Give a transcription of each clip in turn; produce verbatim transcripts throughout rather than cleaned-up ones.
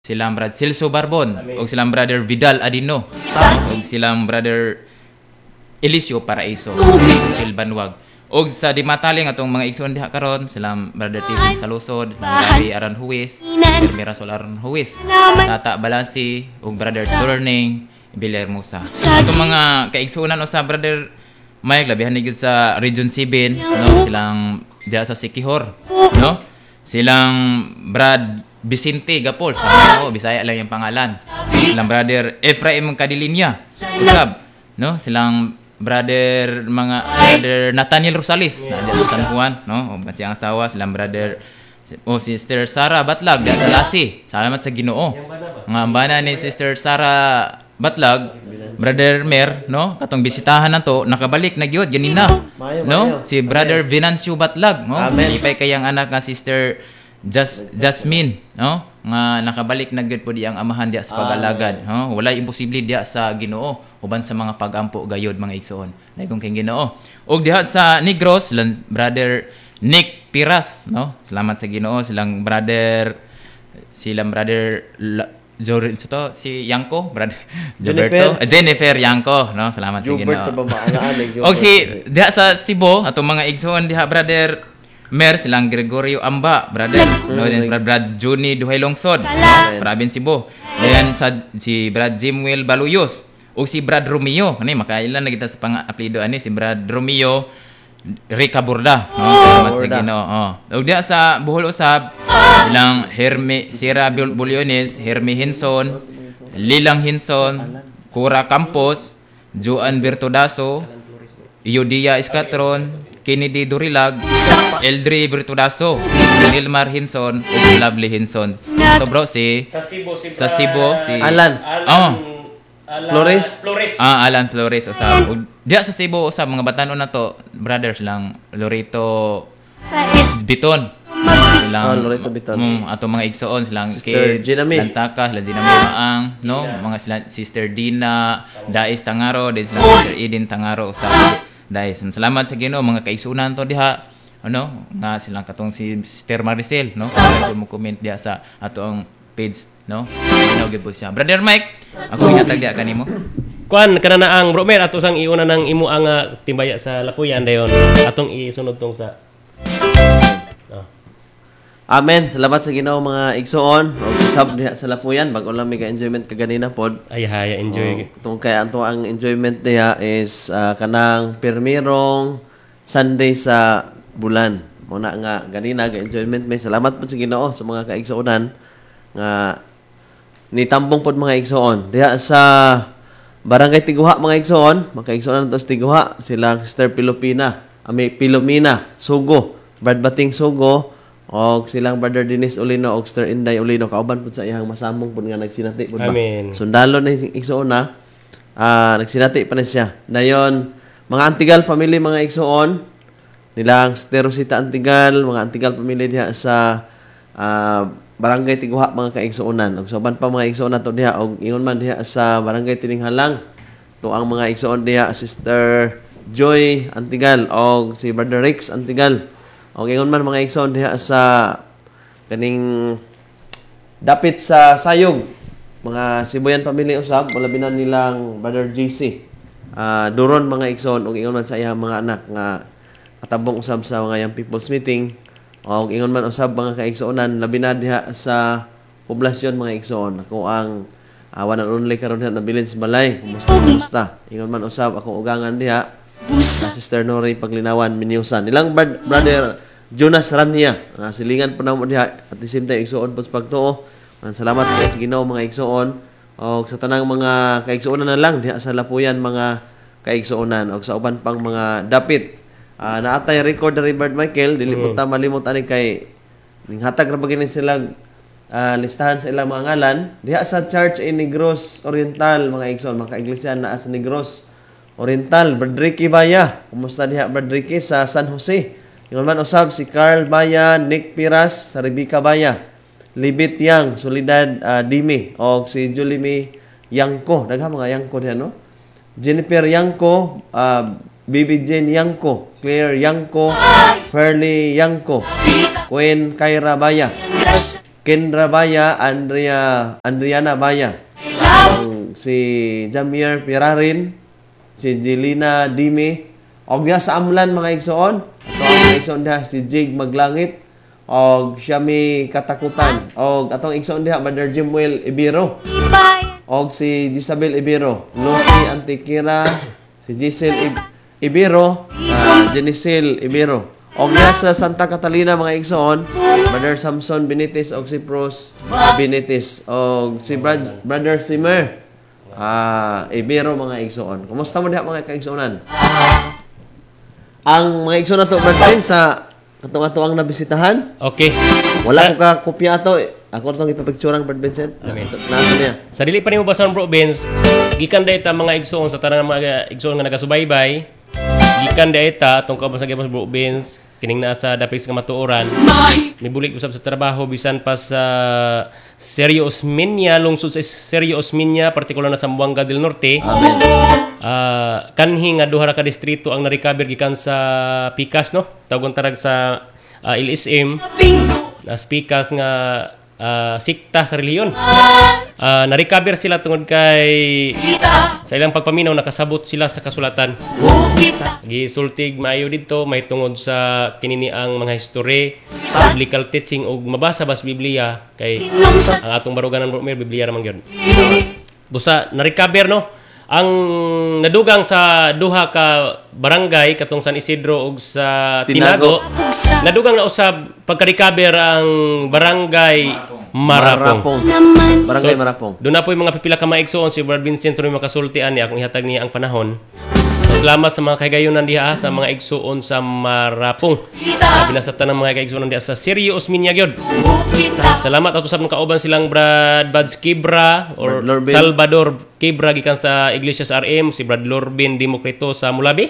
silang brad Celso Barbon o silang brother Vidal Adino o silang brother Elisio Paraiso Sil Banwag o sa dimataling atong mga igsoon diha karon silang brother Tibing Salusod, Gary Aranjuez, Mirasol Aranjuez, Tata Balasi ug brother Turning Villarmosa. Itong mga kaigsuonan o sa brother Mike labihan ni gyud sa Region seven no silang diha sa Siquijor no silang Brad Vicente Gapol sa oh, Bisaya lang yung pangalan. Silang brother Efraim Cadilinya. Usab, no? Silang brother mga brother Nathaniel Rosales na diyan sa San Juan, no? O siyang asawa, silang brother o sister Sara Batlag diyan sa Lasi. Salamat sa Ginoo. Nga ambana ni sister Sara Batlag, brother Mer, no? Katong bisitahan nato, nakabalik na gyud ganina. No? Si brother Venancio Batlag, no? Ipay kayang anak nga sister Just Jasmine, no? Nga nakabalik na gyud po di ang amahan diya sa pag-alagad, no? Wala imposible diya sa Ginoo uban sa mga pag-ampo gayod mga igsoon. Dayon kay Ginoo. Ug diha sa Negros, brother Nick Piras, no? Salamat sa Ginoo silang brother silang brother Jor to si Yanko, brother Gilberto, Jennifer Yanko, no? Salamat sa Ginoo. Og si diha sa Cebu atong mga igsoon diha brother Mer silang Gregorio Amba, brother, no, then brad Johnny Duhay Longsod, province Cebu. Then sa si Brad Jimwell Baluyos o si Brad Romeo, kani makailan na kita sa pang-apelyido ani si Brad Romeo Rica Borda, no, salamat sa Ginoo. Oh. Ug diha sa Bohol usab silang Herme Sierra Buliones, Herme Hinson, Lilang Hinson, Cora Campos, Joan Bertodaso, Yodia Escatron, Kennedy Durilag, Eldri Bertudaso, Nilmar Hinson, ug Lovely Hinson. So bro si sa Cebu si, sa Cebu si Alan. Alan, oh. Alan Flores. Flores. Ah, Alan Flores usab. Ug diha sa Cebu usab mga batanon na to, brothers lang Loreto Biton. Silang oh, Loreto Biton. Mm, ato mga igsoon silang Sister Gina May. Lantaka, sila Gina May Maang, no? Mga sila Sister Dina, Dais Tangaro, din sila Sister Eden Tangaro usab. Dahil salamat sa Ginoo mga kaisunan to diha ano nga silang katong si Sister Maricel no kung mo comment diha sa atong page no ino gyud po siya brother Mike ako ingatag diha kanimo Kuan kana na ang bro Mer ato sang iuna nang imo ang uh, timbaya sa Lapuyan dayon atong isunod tong sa oh. Amen. Salamat sa Ginoo mga igsoon. Og sab diha sa Lapuyan bag-o lang mega enjoyment kaganina pod. Ay haya enjoy. Oh, tong kay anto ang enjoyment diha is uh, kanang permirong Sunday sa bulan. Muna nga ganina ga enjoyment may salamat po sa Ginoo sa mga kaigsuonan nga nitambong pod mga igsoon. Diha sa Barangay Tiguha mga igsoon, mga kaigsuonan to sa Tiguha, sila Sister Pilopina, ami Pilomina Sugo, Brad Bating Sugo, og silang brother Dennis Olino og Sister Inday Olino kauban pud sa iyang masamong pud nga nagsinati pud ba. Amen. Sundalo na igsoon na. Ah, nagsinati pa na siya. Dayon mga Antigal family mga igsoon nilang Sister Rosita Antigal, mga Antigal family diha sa ah, Barangay Tiguha mga kaigsuonan. Og soban pa mga igsoon nato diha og ingon man diha sa Barangay Tininghalang. To ang mga igsoon diha Sister Joy Antigal og si Brother Rex Antigal. O ingon man mga igsoon diha sa kaning dapit sa Sayog mga Sibuyan family usab wala binan nilang brother J C uh, duron mga igsoon og ingon man sa iyang mga anak nga katabong usab sa mga young people's meeting og ingon man usab mga kaigsuonan labi na diha sa poblasyon mga igsoon ako ang uh, one and only karon diha nabilin sa balay kumusta kumusta ingon man usab ako ugangan diha Uh, Sister Nori Paglinawan Miniusan ilang brad, brother Jonas Rania uh, silingan po na mo diha at the same time igsuon po sa pagtuo uh, salamat kay sa Ginoo mga igsuon og sa tanang mga kaigsuonan na lang diha sa Lapuyan mga kaigsuonan og sa uban pang mga dapit uh, naatay record ni Robert Michael dili mo ta malimot ani kay ning hatag ra bagini sila uh, listahan sa ilang mga ngalan diha sa Church in Negros Oriental mga igsoon mga kaiglesia naa sa Negros Oriental, Bradricky Baya. Kumusta diha Bradricky sa San Jose? Ingon man usab si Carl Baya, Nick Piras, sa Rebecca Baya, Libit Yang, Solidad uh, Dimi, o si Julimi Yangko. Dagha mga Yangko diha no? Jennifer Yangko, uh, B B Jane Yangko, Claire Yangko, Fernie Yangko, Queen Kyra Baya, Kendra Baya, Andrea, Andriana Baya. Ang si Jamier Pirarin, si Jelina Dime, og diha sa Amlan mga igsoon. Ato ang mga igsoon diha si Jig Maglangit, og Shami Katakutan, og atong igsoon diha Brother Jimuel Ibiro, og si Gisabel Ibiro, Lucy Antiquira, si Giselle Ib- Ibiro, uh, Jenicel Ibiro. Og diha sa Santa Catalina mga igsoon, Brother Samson Benitez og si Pros Benitez og si Brad, Brother Simmer ah Ibiro mga igsoon. Kumusta mo diha mga kaigsoonan? Ang mga igsoon nato Brad sa katong ato ang nabisitahan. Okay. Wala ko ka kopya ato. Ako tong ipapicturean Brad Vincent. Amen. Nasa niya. Sa dili pa nimo basahan bro Benz, gikan dayta mga igsoon sa tanan mga igsoon nga nagasubaybay. Gikan dayta tong kabasa gyapon bro Benz, kining naa sa dapis nga matuoran. Nibulig usab sa trabaho bisan pa sa Serio Osmeña, lungsod sa Serio Osmeña, partikular na sa Buanga del Norte. Amen. Ah, kanhi nga duha ra ka distrito ang na-recover gikan sa Pikas no. Tawgon tarag sa ah, L S M. Nas Pikas nga ah, sikta sa reliyon. Ah, na-recover sila tungod kay sa ilang pagpaminaw nakasabot sila sa kasulatan. Gisultig maayo dito may tungod sa kinini ang mga history, biblical teaching ug mabasa bas Biblia kay ang atong baruganan bro, may Biblia ra man gyud. Busa na-recover no. Ang nadugang sa duha ka barangay katong San Isidro ug sa Tinago. Tinago, nadugang na usab pagka-recover ang barangay Marapong. Barangay Marapong. Doon na po yung mga pipila ka maigsoon si Brad Vincent rin makasultian niya kung ihatag niya ang panahon. So, salamat sa mga kagayonan diha sa mga igsoon sa Marapong. Sabi na sa tanang mga kaigsoon diha sa Serio Osmeña gyud. Salamat ato sa mga kauban silang Brad Bads Kibra or Brad Lorbin. Salvador Kibra gikan sa Iglesia sa R M, si Brad Lorbin Demokrito sa Mulabi.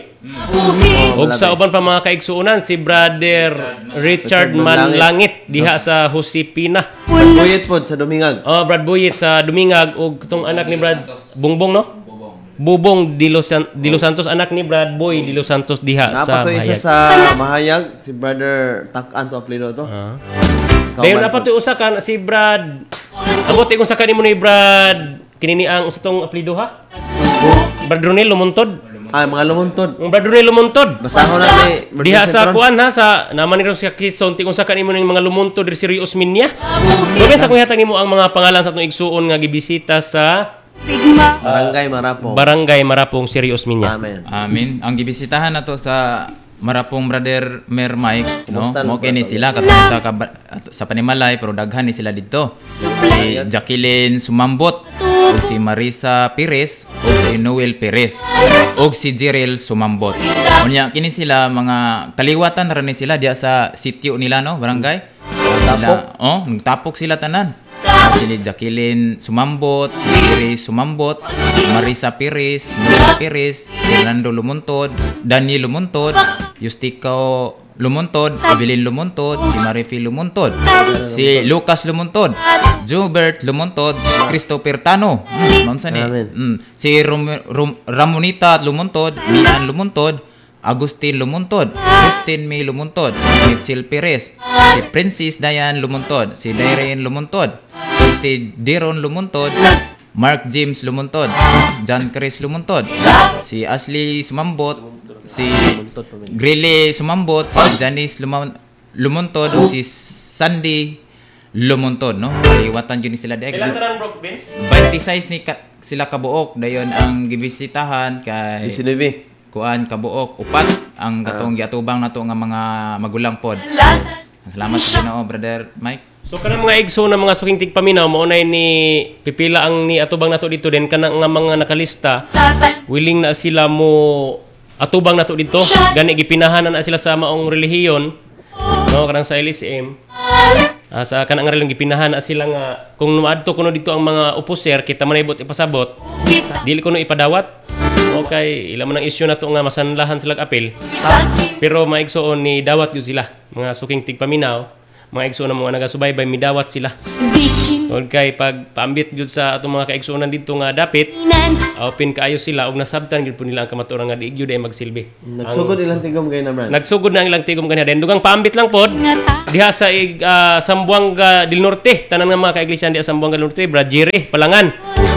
Oh, Ug sa uban pa mga kaigsuonan si Brother Richard Manlangit diha sa Josepina. Buyit pod sa Dumingag. Oh, Brad Buyit sa Dumingag ug itong anak ni Brad Bongbong no? Bubong Di Los, San- Di Los Santos, anak ni Brad Boy Di Los Santos diha sa Napato isa Mahayag. sa Mahayag, si Brother Tak-an to apelido to. Ah. Dayon napato usa ka si Brad. Abot kung sa kanimo ni Brad kinini ang usa tong apelyido ha? Brad Ronel Lumuntod. Ah, mga lumuntod. Ang Brad Ronel Lumuntod. Basahon na ni Brother Diha sa Vincent kuan ha sa naman ni sa Quezon tingong sa kanimo ning mga lumuntod diri Serio Osmeña. Dugay sa kung hatag nimo ang mga pangalan sa atong igsuon nga gibisita sa Barangay Marapong. Barangay Marapong Serio Osmeña. Amen. Amin. Ang gibisitahan nato sa Marapong Brother Mer Mike, no? Kumusta Mo na kini ba? sila katong sa kaba- ato- sa Panimalay pero daghan ni sila dito. Si Jacqueline Sumambot, ug si Marisa Perez, ug si Noel Perez, ug si Jerel Sumambot. Unya kini sila mga kaliwatan ra ni sila diya sa sitio nila no, barangay. Sila, oh, nagtapok sila tanan. Si Jacqueline Sumambot, si Jerry Sumambot, Marisa Perez, Noel Perez, Fernando Lumuntod, Daniel Lumuntod, Yustico Lumuntod, Evelyn Lumuntod, si Marifi Lumuntod, si Lucas Lumuntod, Jubert Lumuntod, Christopher Tano, hmm, maunsa ni? Amen. Hmm, si Rom- Rom- Ramonita Lumuntod, Mian Lumuntod, Agustin Lumuntod, Justin May Lumuntod, Mitchell Perez, si Princess Diane Lumuntod, si Darren Lumuntod, si Deron Lumuntod, Mark James Lumuntod, John Chris Lumuntod, si Ashley Sumambot, si Grilly Sumambot, si Janice Lumam- Lumuntod, si Sandy Lumuntod, no? Kaliwatan yun sila dek. Ilan tanan bro Vince? twenty-six ni ka- sila kabuok, dayon ang gibisitahan kay Disinebe. kuan kabuok upat ang katong giatubang nato nga mga magulang pod. Salamat sa Ginoo, Brother Mike. So kanang mga igso na mga suking tigpaminaw maunay ni pipila ang ni atubang nato dito din kanang nga mga nakalista willing na sila mo atubang nato dito gani gipinahanan na sila sa maong relihiyon no kanang sa L S M. Ah, sa kanang relihiyon gipinahan na sila nga kung nuadto kuno dito ang mga opuser kita manibot ipasabot dili kuno ipadawat. Okay, ila man ang issue na to nga masanlahan sila apil. Pero maigsoon ni dawat yun sila. Mga suking tigpaminaw, mga igsoon na mga nagasubaybay, midawat sila. Tungod kay pag paambit jud sa atong mga kaigsuonan dito nga dapit, open kaayo sila og nasabtan gyud po nila ang kamatuoran nga di gyud ay magsilbi. Nagsugod ilang tigom kayo na, Brad. Nagsugod na ang ilang tigom kaniya. Den dugang paambit lang pod diha sa uh, Sambuanga del Norte, tanan nga mga kaiglesia diha sa Sambuanga del Norte, Brad Jerry Palangan.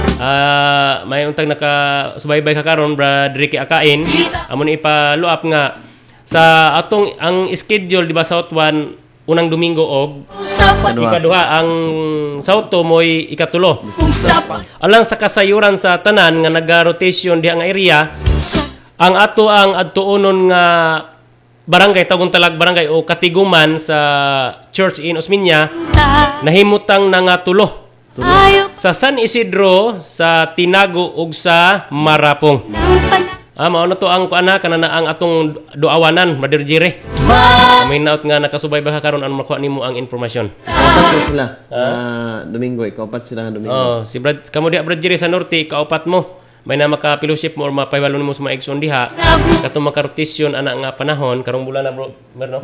Uh, may untag naka subaybay ka karon, Brad Ricky Akain. Amon ipa-luap nga sa atong ang schedule di ba South one unang Domingo og ikaduha, ang South two mo'y ikatulo. Alang sa kasayuran sa tanan nga naga-rotation diha nga area, ang ato ang adtuonon nga barangay tawgon talag barangay o katiguman sa Church in Osmeña nahimutang na nga tulo. Sa San Isidro, sa Tinago ug sa Marapong. Ah, mao na to ang kuana kanana ang atong duawanan, Brother Jerry. May naot nga nakasubay ba ka karon ano makuha nimo ang informasyon. Kaupat sila. Ah, Domingo, kaupat sila nga Domingo. Oh, si Brad kamo diha Brad Jerry sa norte, kaupat mo. May na maka-fellowship mo or mapaybalon nimo sa mga igsoon diha. Katong makarotasyon ana nga panahon karong bulan na bro, merno.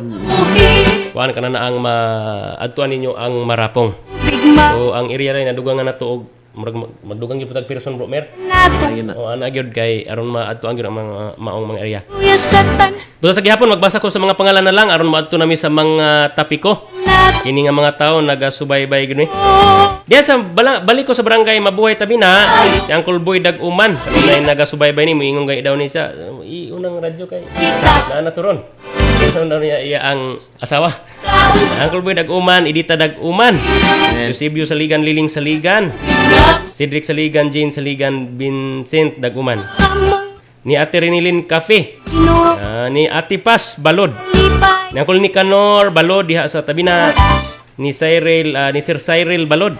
Kuan kanana ang maadtuan ninyo ang Marapong. So ang area ray nadugang nga nato og murag madugang gyud patag person bro mer. Ayun na. O ana gyud kay aron maadtuan gyud ang mga maong mga area. Busa sa gihapon magbasa ko sa mga pangalan na lang aron maadto nami sa mga topiko. Kini nga mga tawo nagasubaybay gyud ni. Diya sa bala, balik ko sa barangay Mabuhay tabi na si Uncle Boy Dag-uman. Kanay nagasubaybay ni moingong gay daw ni siya. Iunang radyo kay naa na turon. Isa daw niya iya ang asawa. Uncle Boy Dag-uman, Edita Dag-uman. Eusebio Saligan, Liling Saligan. Cedric Saligan, Jane Saligan, Vincent Dag-uman. Ni Ate Renilin Cafe. Uh, ni Ate Paz Balod. Ni Uncle Nicanor Balod diha sa tabi na. Ni Cyril, uh, ni Sir Cyril Balod.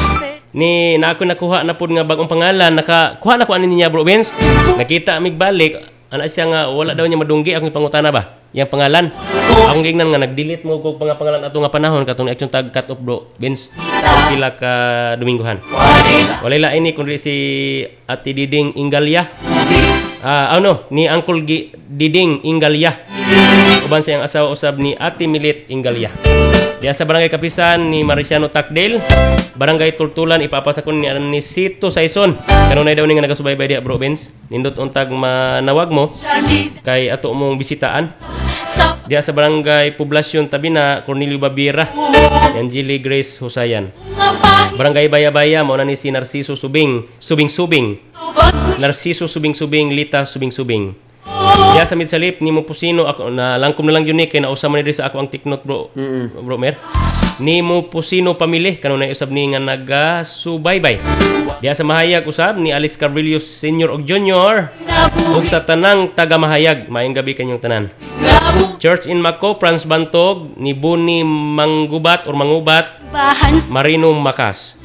Ni na ako nakuha na pud nga bagong pangalan, nakakuha na ko ani niya bro Vince. Nakita mig balik, ana siya nga wala daw niya madunggi akong pangutana ba. Yang pangalan. Akong gingnan nga nag-delete mo kog mga pangalan ato nga panahon katong action tag cut off bro Vince. Pila ka Domingohan. Walay lain ni kundi si Ate Diding Ingalya. Ah, uh, ano, ni Uncle G- Diding Ingalya. Uban sa iyang asawa usab ni Ate Milit Ingalya. Diya sa Barangay Kapisan ni Mariciano Takdel, Barangay Tultulan ipapasa ko ni ni Sito Saison. Kanunay daw ni nga nagasubaybay diha bro Vince. Nindot untag manawag mo kay ato mong bisitaan. Diya sa Barangay Poblasyon tabi na Cornelio Babira, Angeli Grace Husayan. Barangay Bayabaya mo na ni si Narciso Subing, Subing-subing. Narciso Subing-subing, Lita Subing-subing. Diya sa Midsalip ni mo Pusino ako na langkom na lang yun ni kay nausama ni sa ako ang tiknot bro. Mm-hmm. Bro Mer. Ni mo Pusino pamili kanunay usab ni nga nagasubaybay. Diya sa Mahayag usab ni Alice Carvillos Senior ug Junior. Ug sa tanang taga Mahayag, maayong gabi kanyong tanan. Church in Mako, Franz Bantog, ni Buni Manggubat or Mangubat, Marino Makas.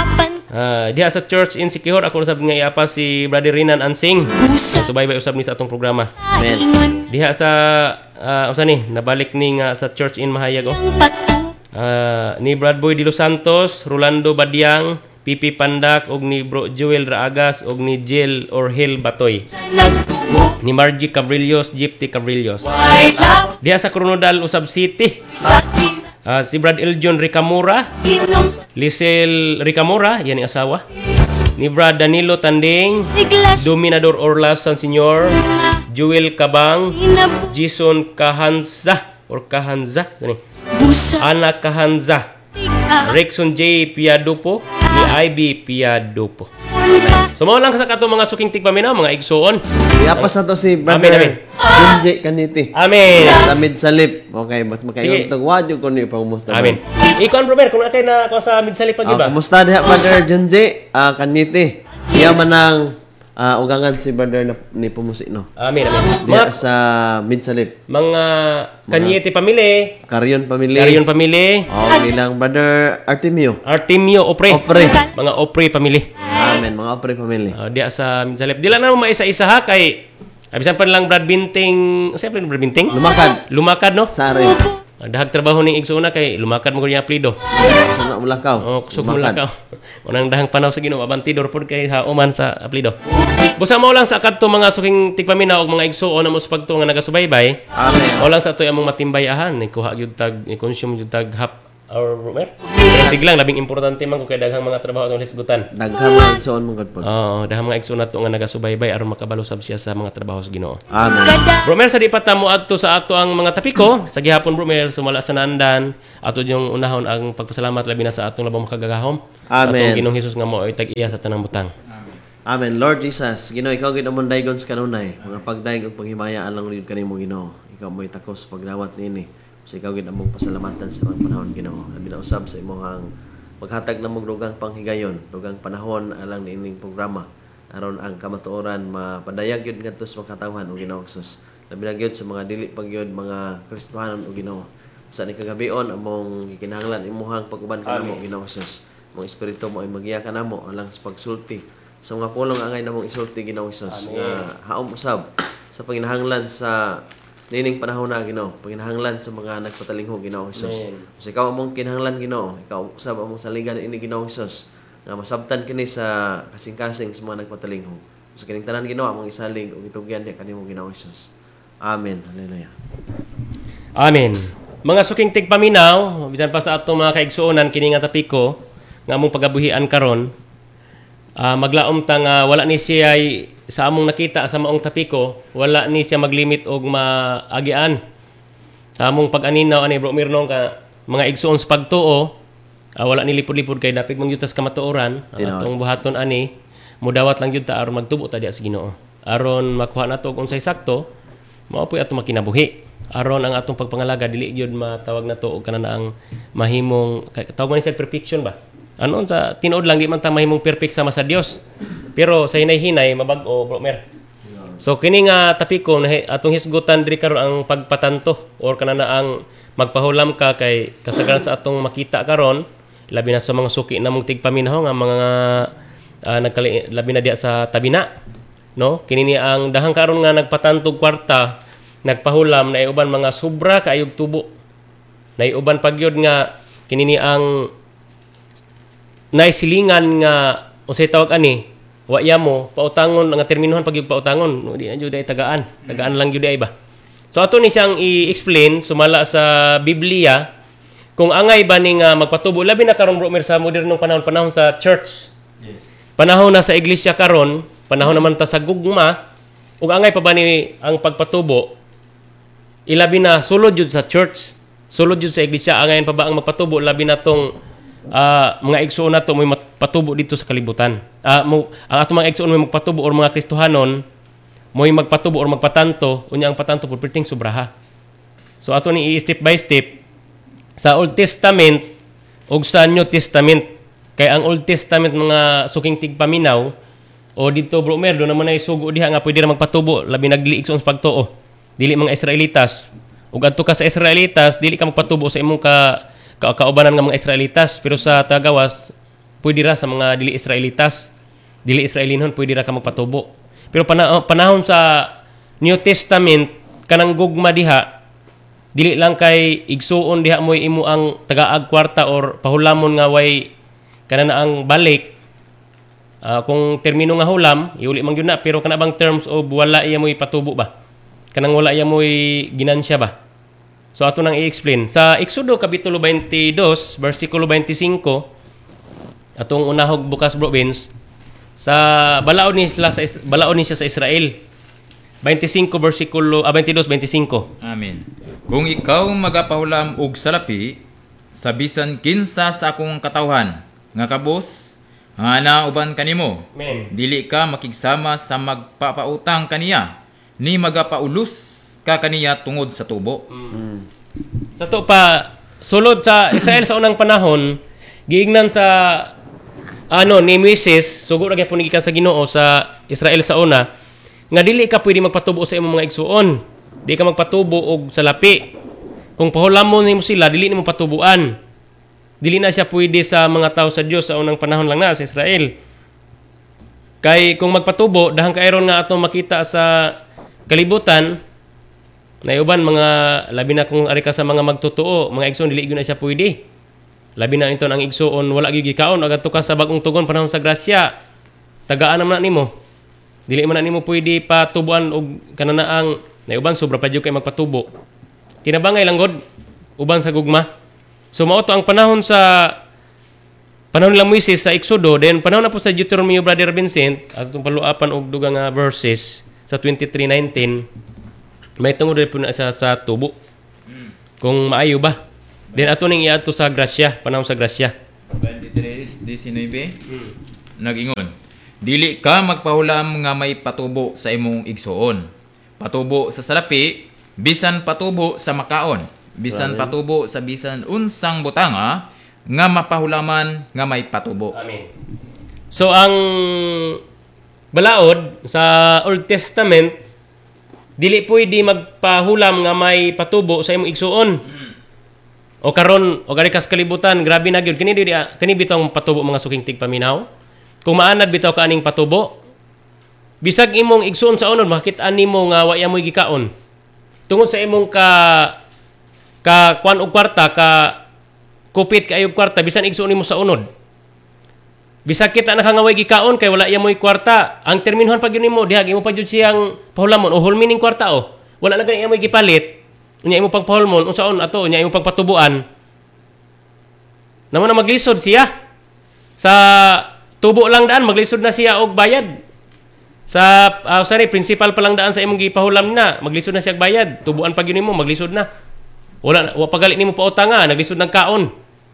Uh, diha sa Church in Sikihor, ako usab nga iapa si Brother Rinan Ansing. Subaybay usab ni sa atong programa. Amen. Diha sa uh, usa ni nabalik ni nga sa Church in Mahayag oh. Uh, ni Brad Boy de Los Santos, Rolando Badiang, Pipi Pandak og ni Bro Joel Raagas og ni Jill or Hill Batoy. Ni Margie Cabrillos, Gypty Cabrillos. Diha sa Coronadal usab City. Uh, si Brad Eljon Ricamora, Lisel Ricamora, yan ang asawa. Ni Brad Danilo Tanding, Dominador Orlasan Senior, Joel Kabang, Jason Kahanza or Kahanza, gani. Ana Kahanza, Rexon J. Piadupo, ni Ivy Piadupo. So mao lang sa kato mga suking tigpaminaw, mga igsoon. Iapas na to si Amen, Brother amen. Junji Kaniti. Amen. Sa Midsalip. Okay, mas makayon tag wadyo ko ni pangumusta. Amen. Ikaw bro, kung akay na ako sa Midsalip pag Ah, iba. kumusta diha Brother Junji ah, Kaniti. Iya man ang ah, ugangan si Brother na, ni Pumusino. Amen, amen. Diha Mga, sa Midsalip. mga Kanyete pamili, Karyon Family. Karyon pamili, Oh, bilang Brother Artemio. Artemio Opre. Opre. Mga Opre pamili. Amen, mga Opre Family. Uh, diya sa Midsalip. Di lang naman maisa-isa ha kay abisan pa lang Brad Binting. Siyempre Brad Binting? Lumakad Lumakad no? sa ari. Uh, dahag trabaho ning igsoona kay lumakad mo ko niya aplido. Sa Mulakaw. Oh, kusog mo lang ka. Unang dahang panaw sa Ginoo abantidor pod kay hauman sa aplido. Busa mo lang sa kadto mga suking tigpamina og mga igsuon na mo sa pagtuo nga nagasubaybay. Amen. O lang sa atoy among matimbayahan ni kuha gyud tag ni consume gyud tag half hour mer. Sige lang, labing importante man ko kay daghang mga trabaho atong hisgutan. Daghang mga igsoon mong God po. Oo, daghang mga igsoon nato nga nagasubaybay aron makabalo sab siya sa mga trabaho sa Ginoo. Amen. Bro Mer, sa di pa tamo adto sa ato ang mga tapiko, sa gihapon Bro Mer, sumala sa nandan, ato yung unahon ang pagpasalamat labi na sa atong labang makagagahom. Amen. Atong Ginoong Hesus nga mo ay tag-iya sa tanang butang. Amen. Lord Jesus, Ginoo, ikaw gid amon daygon sa kanunay, mga pagdaig ug panghimayaan lang gid kanimo Ginoo. Ikaw mo'y takos sa pagdawat nini. So ikaw gid among pasalamatan sa mga panahon Ginoo. Labi na usab sa imong maghatag na mong dugang panghigayon, dugang panahon alang niining programa aron ang kamatuoran mapadayag gyud ngadto sa mga katawhan o Ginoo Jesus. Labi na gyud sa mga dili pag gyud mga Kristohanon o Ginoo. Sa ni kagabion among gikinahanglan imuhang pag-uban kanamo Ginoo Jesus. Mong espiritu mo ay magiya kanamo alang sa pagsulti sa mga pulong angay namong isulti Ginoo Jesus nga haom usab sa panginahanglan sa nining panahon na Ginoo, panginahanglan sa mga nagpatalingho Ginoo Jesus. So ikaw among kinahanglan Ginoo, ikaw usab among saligan ini Ginoo Jesus nga masabtan kini sa kasing-kasing sa mga nagpatalingho. So kining tanan Ginoo among isalig ug itugyan ni kanimo Ginoo Jesus. Amen. Hallelujah. Amen. Mga suking tigpaminaw, bisan pa sa atong mga kaigsuonan kini nga tapiko nga among pagabuhian karon. Uh, maglaom ta nga wala ni siya ay, sa among nakita sa maong tapiko, wala ni siya maglimit og maagian. Sa among pag-aninaw ani Bro Mirnong ka mga igsuon sa pagtuo, uh, wala ni lipod-lipod kay dapig mong yutas kamatuoran. Ang atong buhaton ani, mudawat lang gyud ta aron magtubo ta diha sa Ginoo. Aron makuha nato og unsay sakto, mao poy atong makinabuhi. Aron ang atong pagpangalaga dili gyud matawag nato og kanana ang mahimong tawag man ni perfection ba? Ano sa tinuod lang di man ta mahimong perfect sama sa Dios. Pero sa hinay-hinay mabag-o Bro Mer. So kini nga tapiko atong hisgutan diri karon ang pagpatanto or kanana ang magpahulam ka kay kasagaran sa atong makita karon labi na sa mga suki namong tigpaminaw nga mga uh, nagkali labi na diya sa tabina, no? Kini ni ang dahang karon nga nagpatantog kwarta, nagpahulam na iuban mga sobra kaayog tubo. Na iuban pagyod nga kini ni ang naisilingan nga unsay tawag ani wa iya mo pautangon nga terminohan pag yung pautangon no, di na jud ay tagaan tagaan lang jud ay ba. So ato ni siyang i-explain sumala sa Biblia kung angay ba ni nga magpatubo labi na karon Bro Mer sa modernong panahon panahon sa church. Yes. Panahon na sa iglesia karon, panahon naman ta sa gugma ug angay pa ba ni ang pagpatubo ilabi na sulod jud sa church, sulod jud sa iglesia angay pa ba ang magpatubo labi na tong Uh, mga igsoon nato may magpatubo dito sa kalibutan. Uh, mo, ang ato mga igsoon may magpatubo or mga Kristohanon may magpatubo or magpatanto, unya ang patanto por perting sobraha. So ato ni i-step by step sa Old Testament ug sa New Testament. Kay ang Old Testament mga suking tigpaminaw o dito Bro Mer do naman ay sugo diha nga pwede ra magpatubo labi nagliigsoon sa pagtuo. Dili mga Israelitas. Ug adto ka sa Israelitas, dili ka magpatubo sa imong ka kaubanan ng mga Israelitas, pero sa tagawas pwede ra sa mga dili Israelitas, dili Israelinon pwede ra ka magpatubo. Pero pana- panahon sa New Testament kanang gugma diha dili lang kay igsuon diha mo imo ang tagaag kwarta or pahulamon nga way kanana ang balik. Uh, kung termino nga hulam iuli man gyud na, pero kana bang terms of wala iya mo ipatubo ba, kanang wala iya mo ginansya ba. So ato nang i-explain. Sa Exodo Kapitulo twenty-two, versikulo twenty-five, atong unahog bukas Bro Vince, sa balaod ni sila sa balaod ni siya sa Israel. twenty-five versikulo ah, twenty-two twenty-five. Amen. Kung ikaw magapahulam og salapi sa bisan kinsa sa akong katawhan nga kabos nga nauban kanimo, Amen. Dili ka makigsama sa magpapautang kaniya ni magapaulos ka kaniya tungod sa tubo. Mm. Sa to pa sulod sa Israel sa unang panahon, giingnan sa ano ni Moises, sugo ra gyapon gikan sa Ginoo sa Israel sa una, nga dili ka pwede magpatubo sa imong mga igsuon. Di ka magpatubo og salapi. Kung pahulamon nimo sila, dili nimo patubuan. Dili na siya pwede sa mga tao sa Dios sa unang panahon lang na sa Israel. Kay kung magpatubo, dahang kairon nga atong makita sa kalibutan, na uban mga labi na kung ari ka sa mga magtotoo, mga igsoon dili gyud na siya pwede. Labi na inton ang igsoon wala gyud gikaon agadto ka sa bagong tugon panahon sa grasya. Tagaan naman na nimo. Dili man na nimo pwede patubuan og kanana ang na uban sobra pa gyud kay magpatubo. Tinabangay lang god uban sa gugma. So mao to ang panahon sa panahon lang Moises sa Exodo, then panahon na po sa Deuteronomy Brother Vincent, at itong paluapan og dugang nga verses sa twenty-three nineteen, may tungod rin po na sa, sa tubo. Kung maayo ba. Then ato ning iato sa grasya, panahon sa grasya. twenty-three nineteen hmm. Nag-ingon, dili ka magpahulam nga may patubo sa imong igsuon. Patubo sa salapi, bisan patubo sa makaon. Bisan patubo sa bisan unsang butanga, nga mapahulaman nga may patubo. Amen. So ang balaod sa Old Testament, dili pwede magpahulam nga may patubo sa imong igsuon. Hmm. O karon o gari kas kalibutan, grabe na gyud kini di kini bitong patubo mga suking tigpaminaw. Kung maanad bitaw ka aning patubo, bisag imong igsuon sa unod makit-an nimo nga wa mo gikaon. Tungod sa imong ka ka kwan og kwarta ka kupit kayo kwarta bisan igsuon nimo sa unod. Bisag kita nakangaway gikaon kay wala yamoy kwarta, ang terminuhan pag yun nimo diha imo pa jud siyang pahulamon o hulmining kwarta o. Wala na gani yamoy gipalit. Unya imo pagpahulmon unsaon ato unya imo pagpatubuan. Namo na maglisod siya. Sa tubo lang daan maglisod na siya og bayad. Sa uh, sorry, principal pa lang daan sa imong gipahulam na, maglisod na siya og bayad. Tubuan pag yun nimo maglisod na. Wala wa pagalit nimo pa utanga, naglisod ng kaon.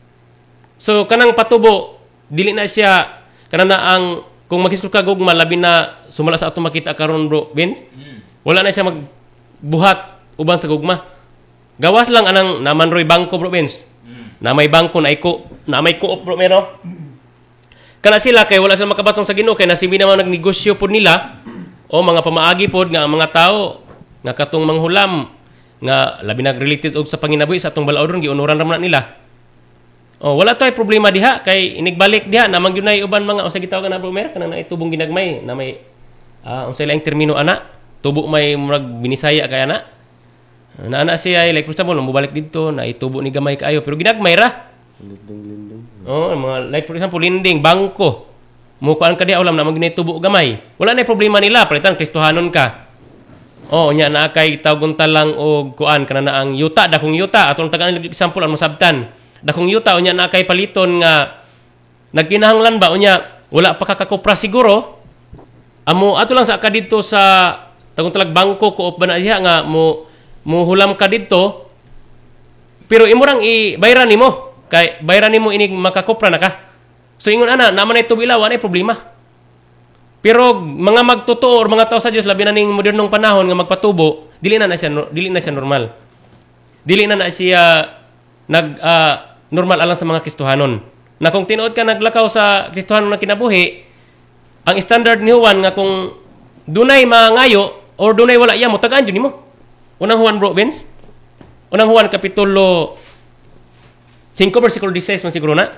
So kanang patubo dili na siya kana na ang kung maghisgot ka gugma labi na sumala sa ato makita karon bro Vince. Wala na siya magbuhat uban sa gugma. Gawas lang anang naman roy bangko bro Vince. Na may bangko na iko, na may co-op bro mero. Kana sila kay wala sila makabatong sa Ginoo kay nasibi naman nagnegosyo pod nila o mga pamaagi pod nga ang mga tao nga katong manghulam nga labi na related og sa panginabuhi sa atong balaodron giunuran ra man nila. Oh, wala tay problema diha kay inigbalik diha namang gyud nay uban mga usa gitawag na bro mer kanang naitubong ginagmay na may uh, unsa laing termino ana tubo may murag binisaya kay ana. Na ana siya like for example mobalik dito na itubo ni gamay kaayo pero ginagmay ra. Linding-linding. Oh, mga like for example linding, bangko. Mukuan ka di ulam na magnitubo gamay. Wala na problema nila, palitan Kristohanon ka. Oh, nya na kay tawgon talang og kuan kana na ang yuta dakong yuta atong tagaan example ang masabtan. Dakong yuta unya na kay paliton nga nagkinahanglan ba unya wala pa kakakopra siguro. Amo ato lang sa ka dito sa tawgon talag bangko ko ba na diha nga mo muhulam ka dito pero imurang i-bayran nimo kay bayran nimo inig makakopra na ka. So ingon ana naman ay tubilaw anay problema. Pero mga magtotoo or mga tao sa Dios labi na ning modernong panahon nga magpatubo, dili na na siya dili na siya normal. Dili na na siya nag uh, normal alang sa mga Kristohanon. Na kung tinuod ka naglakaw sa Kristohanon na kinabuhi, ang standard ni Juan nga kung dunay mangayo or dunay wala iya mo tagaan jud nimo. Unang Juan bro Vince. Unang Juan kapitulo five versikulo sixteen man siguro na.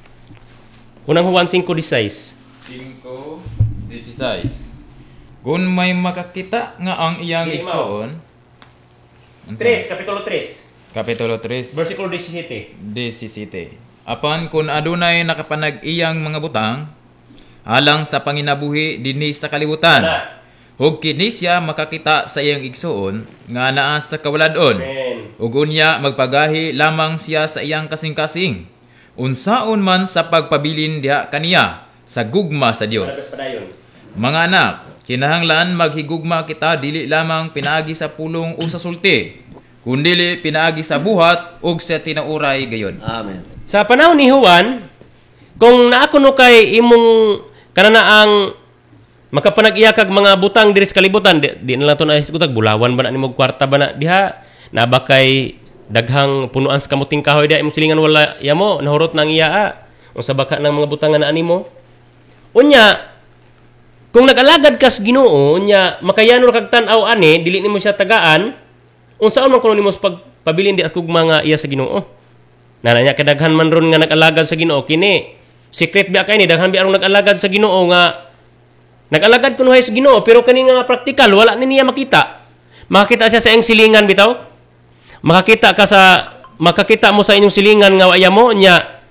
Unang Juan five sixteen. five sixteen. Kung may makakita nga ang iyang Di, igsoon. three kapitulo three. Kapitulo three. Versikulo seventeen. seventeen. Apan kung adunay nakapanag iyang mga butang alang sa panginabuhi dinhi sa kalibutan. Ana. Ug kini siya makakita sa iyang igsoon nga naa sa kawaladon. Amen. Ug unya magpagahi lamang siya sa iyang kasing-kasing. Unsaon man sa pagpabilin diha kaniya sa gugma sa Dios. Padayon. Mga anak, kinahanglan maghigugma kita dili lamang pinaagi sa pulong o sa sulti, kundili pinaagi sa buhat ug sa tinauray gayon. Amen. Sa panahon ni Juan, kung naakuno kay imong kanana ang makapanag-iya kag mga butang diri sa kalibutan, di, di na lang to na isgutag bulawan ba na nimo kwarta ba na diha na ba kay daghang punuan sa kamuting kahoy da imong silingan wala yamo nahurot nang iya unsa baka nang mga butangan na animo. Unya kung nag-alagad ka sa Ginoo unya makayanor kag tan-aw ani dili nimo siya tagaan unsaon man kuno nimo sa pagpabilin di akog mga iya sa Ginoo. Nananya kadaghan man ron nga nag-alagad sa Ginoo kini secret ba kay ni daghan bi arong nag-alagad sa Ginoo nga nag-alagad kuno hay sa Ginoo pero kani nga praktikal wala ni niya makita. Makakita siya sa iyang silingan bitaw. Makakita ka sa makakita mo sa inyong silingan nga waya mo nya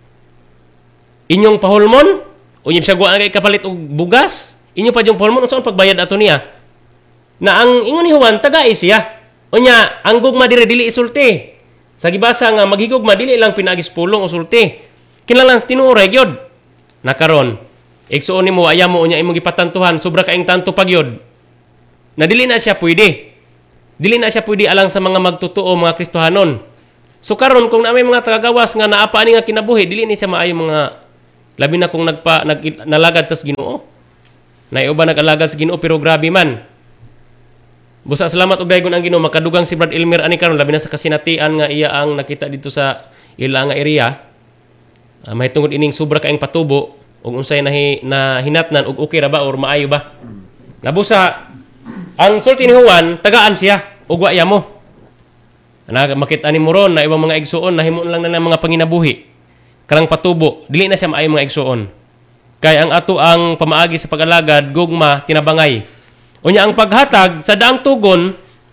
inyong pahulmon unya bisag wa kay kapalit og bugas inyo pa yung pahulmon unsaon pagbayad ato niya. Na ang ingon ni Juan tagai siya. Unya ang gugma dire dili isulti. Sa gibasa nga maghigugma dili lang pinagis pulong o sulti. Kinahanglan tinuoray gyud. Nakaron, igsuon nimo aya mo unya imong gipatantuhan sobra kaing tanto pagyod. Na dili na siya pwede. Dili na siya pwede alang sa mga magtotoo mga Kristohanon. So karon kung na may mga tagagawas nga naapa ani nga kinabuhi, dili ni siya maayo mga labi na kung nagpa nag, nalagad tas Ginoo. Naiuba nag-alagad sa Ginoo pero grabe man. Busa salamat og dayon ang Ginoo makadugang si Brad Elmer ani karon labi na sa kasinatian nga iya ang nakita dito sa ila nga area. Uh, may tungod ining sobra kaing patubo ug unsay nahi, na hinatnan ug okay ra ba or maayo ba. Nabusa ang sulti ni Juan tagaan siya ug wa iya mo. Ana makita ni mo ron na ibang mga igsuon nahimo lang na ng mga panginabuhi. Karang patubo dili na siya maayo mga igsuon. Kay ang ato ang pamaagi sa pag-alagad gugma tinabangay. Unya ang paghatag sa daang tugon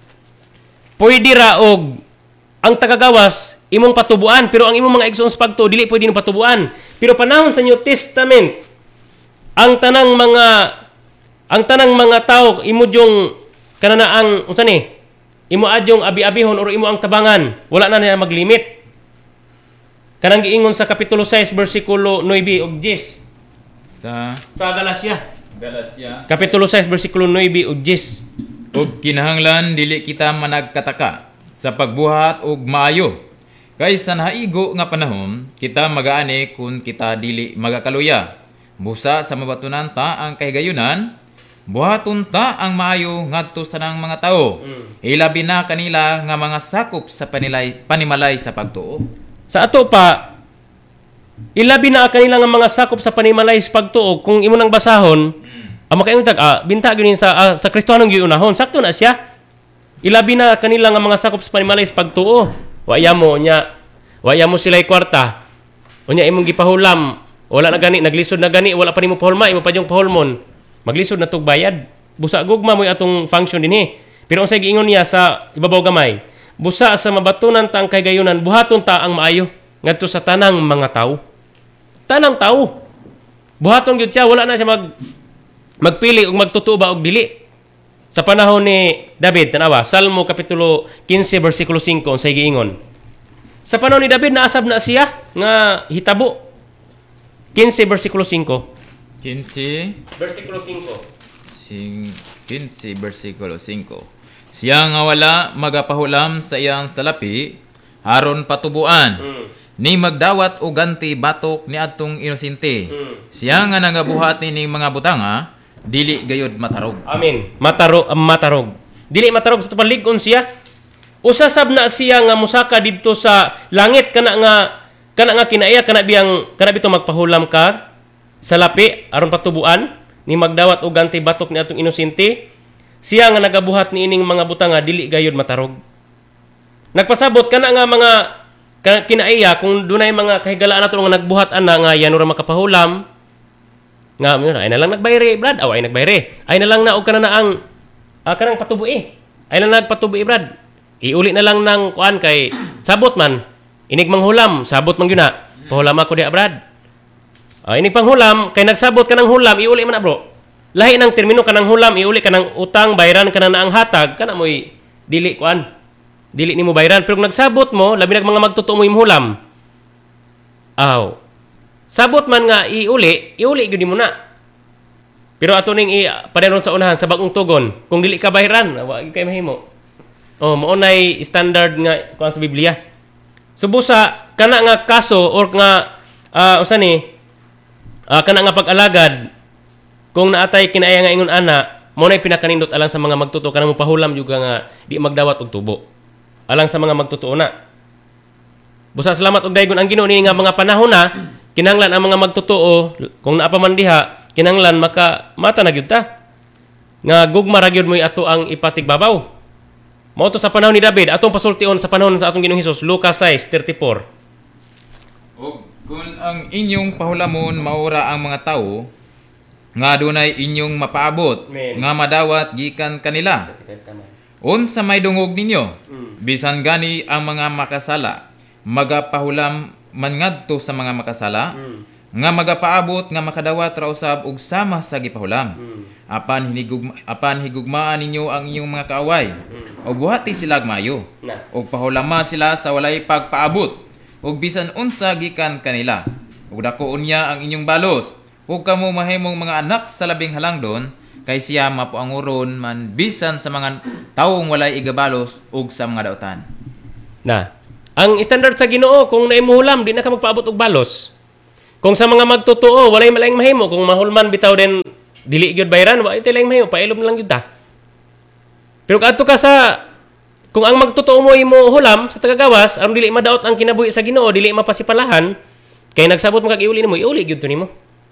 pwede ra og ang tagagawas imong patubuan pero ang imong mga igsoon sa pagtuo dili pwede ni patubuan. Pero panahon sa New Testament ang tanang mga ang tanang mga tao imo jong kanana ang unsa ni imo adyong abi-abihon or imo ang tabangan wala na niya maglimit. Kanang giingon sa kapitulo six bersikulo nine ug ten Sa sa Galacia. Galacia. Kapitulo six bersikulo nine ug ten. Og kinahanglan dili kita managkataka sa pagbuhat og maayo. Kay sa nahaigo nga panahon, kita magaani kung kita dili magakaluya. Busa sa mabatunan ta ang kahigayunan, buhaton ta ang maayo ngadto sa tanang mga tao. Mm. Ilabi na kanila nga mga sakop sa panilay, panimalay sa pagtuo. Sa ato pa ilabi na kanila nga mga sakop sa panimalay sa pagtuo kung imo nang basahon ang makaingon tag ah, binta gyud sa ah, sa Kristohanong giunahon sakto na siya. Ilabi na kanila nga mga sakop sa panimalay sa pagtuo. Wa ya mo nya wa ya mo sila'y kwarta. Unya imong gipahulam, wala na gani naglisod na gani, wala pa nimo pahulma, imo pa yung pahulmon. Maglisod na tog bayad. Busa gugma mo atong function dinhi. Pero unsay giingon niya sa ibabaw gamay, busa sa mabatunan ta ang kahigayunan, buhaton ta ang maayo ngadto sa tanang mga tao. Tanang tao. Buhaton gyud siya, wala na siya mag magpili og magtutuo ba og dili. Sa panahon ni David, tanawa, Salmo kapitulo fifteen bersikulo five unsay giingon. Sa panahon ni David naasab na siya nga hitabo. fifteen bersikulo five. fifteen Bersikulo five. fifteen bersikulo five. Siya nga wala magapahulam sa iyang salapi aron patubuan. Mm. Ni magdawat og ganti batok ni adtong inosente. Mm. Siya nga nagabuhat ni mga butanga dili gayud matarog. Amen. Matarog, um, matarog. Dili matarog sa palig-on siya. Usasab na siya nga musaka didto sa langit kana nga kana nga kinaiya kana biyang kana bito magpahulam ka sa lapi aron patubuan ni magdawat og ganti batok ni atong inosente. Siya nga nagabuhat ni ining mga butanga dili gayud matarog. Nagpasabot kana nga mga ka, kinaiya kung dunay mga kahigalaan nato nga nagbuhat ana nga yan ora makapahulam. Nga mo ay na lang nagbayre brad aw ay nagbayre ay na lang na og kana na ang uh, kanang patubuhi ay na nagpatubuhi brad iuli na lang ng kuan kay sabot man inig manghulam sabot man gyud na pahulam ako diha brad uh, inig panghulam kay nagsabot kanang hulam iuli man na bro lahi nang termino kanang hulam iuli kanang utang bayran kana na ang hatag kana moy dili kuan dili nimo bayran pero kung nagsabot mo labi nag mga magtutuo mo imong hulam aw sabot man nga iuli, iuli gyud mo na. Pero ato ning i padayron sa unahan sa bagong tugon, kung dili ka bahiran, wa gyud kay mahimo. Oh, mao nay standard nga kuan sa Biblia. Subusa kana nga kaso or nga uh, usa ni uh, kana nga pag-alagad kung naatay kinaya nga ingon ana, mao nay pinakanindot alang sa mga magtuto kanang mopahulam juga nga di magdawat og tubo. Alang sa mga magtutuo na. Busa salamat og dayon ang Ginoo ni nga mga panahon na kinanglan ang mga magtutuo kung naa pa man diha kinanglan maka mata na gyud ta nga gugma ra gyud mo ato ang ipatigbabaw mao to sa panahon ni David atong pasultion sa panahon sa atong Ginoong Hesus Lucas six thirty-four. Og kung ang inyong pahulamon maura ang mga tao nga dunay inyong mapaabot Amen. nga madawat gikan kanila unsa may dungog ninyo Mm. bisan gani ang mga makasala magapahulam man ngadto sa mga makasala Mm. nga magapaabot nga makadawat ra usab og sama sa gipahulam Mm. apan hinigugma apan higugmaan ninyo ang inyong mga kaaway Mm. og buhati sila mayo Na. og pahulama sila sa walay pagpaabot og bisan unsa gikan kanila ug dako unya ang inyong balos. Ug kamo mahimong mga anak sa labing halangdon, kay siya mapuanguron man bisan sa mga taong walay igabalos ug sa mga dautan. Na, ang standard sa Ginoo kung naimuhulam di na ka magpaabot og balos. Kung sa mga magtotoo walay malaing mahimo, kung mahulman bitaw din dili gyud bayran, wa ito laing mahimo, pailom lang gyud ta. Pero kadto ka sa kung ang magtotoo mo imo hulam sa tagagawas, aron dili madaot ang kinabuhi sa Ginoo, dili mapasipalahan, kay nagsabot mo kag iuli nimo, iuli gyud to nimo.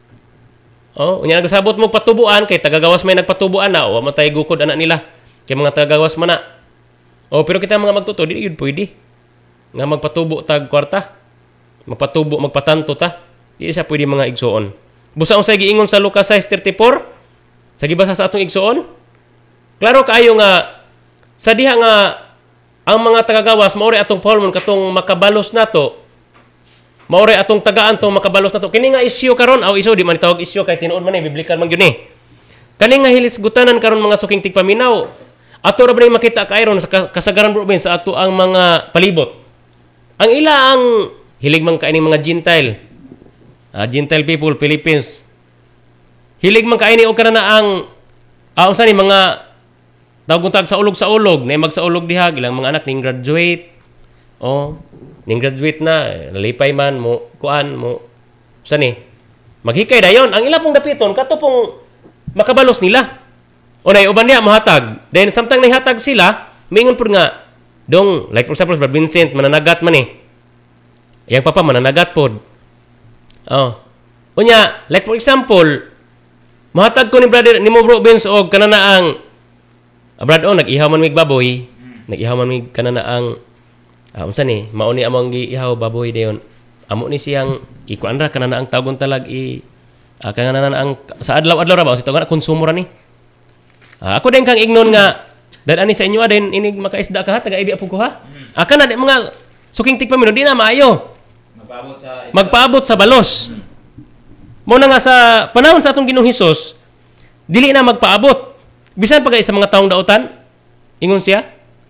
Oh, unya nagsabot mo patubuan kay tagagawas may nagpatubuan na, o matay gukod anak nila. Kay mga tagagawas man na. Oh, pero kita mga magtotoo dili gyud pwede nga magpatubo tag kwarta. Magpatubo, magpatanto ta. Di siya pwede mga igsuon. Busa unsay giingon sa Lucas six thirty-four, sa gibasa sa atong igsuon, klaro kaayo nga sa diha nga ang mga tagagawas maori atong paulmon katong makabalos nato. Maori atong tagaan tong makabalos nato. Kini nga isyu karon, aw isyu di man tawag isyu kay tinuod man ni biblikal man gyud ni. Kani nga hilisgutanan karon mga suking tigpaminaw. Ato ra ba ni makita kayron sa kasagaran province sa ato ang mga palibot. Ang ila ang hilig man kaini mga Gentile. Uh, Gentile people, Philippines. Hilig man kaini o kana na ang uh, unsa ni mga tawag tag sa ulog sa ulog, na magsaulog diha ilang mga anak ning graduate. Oh, ning graduate na, nalipay man mo kuan mo. Unsa ni? Maghikay dayon ang ila pong dapiton kato pong makabalos nila. O nay uban niya mohatag. Then samtang nihatag sila, mingon pud nga dong like for example Brother Vincent mananagat man eh. Yang papa mananagat pod. Oh. Unya, like for example, mahatag ko ni brother ni mo bro Benz og kanana ang uh, brad oh nag-ihaw man mig baboy, hmm. nag-ihaw man mig kanana ang uh, unsa ni, mao ni among giihaw baboy dayon. Amo ni siyang ikuan ra kanana ang tawgon talag i uh, kanana ang sa adlaw-adlaw ra ba sa tawgon konsumo ra ni. Uh, ako din kang ignon nga dad ani sa inyo din inig makaisda ka ha taga ibi apog ko ha. Hmm. Aka na di mga suking tigpamino di na maayo. Magpaabot sa magpaabot sa balos. Hmm. Mo na nga sa panahon sa atong Ginoong Hesus, dili na magpaabot. Bisan pa kay sa mga taong dautan, ingon siya.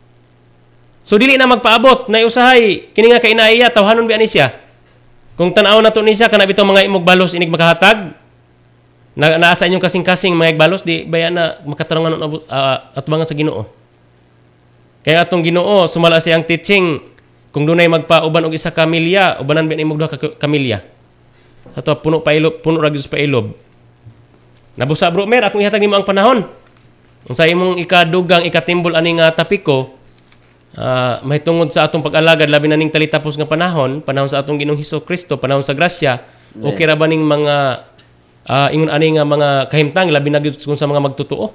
So dili na magpaabot, na usahay kini nga kay inaiya tawhanon bi ani siya. Kung tan-aw nato ni siya kana bitaw mga imog balos inig makahatag. Na naa sa inyong kasing-kasing mga igbalos di baya na makatarungan uh, atubangan sa Ginoo. Kaya atong Ginoo sumala siyang teaching kung dunay magpauban og isa ka milya, ubanan bi imong duha ka kamilya. Ato puno pa ilob, puno ra gyud pa ilob. Nabusa bro mer akong ihatag nimo ang panahon. Unsa imong ikadugang ikatimbol ani nga tapiko, uh, mahitungod sa atong pag-alagad labi na ning talitapos nga panahon, panahon sa atong Ginoong Hesukristo, panahon sa grasya, yeah. Okay ra ba ning mga uh, ingon ani nga mga kahimtang labi na gyud kung sa mga magtotoo.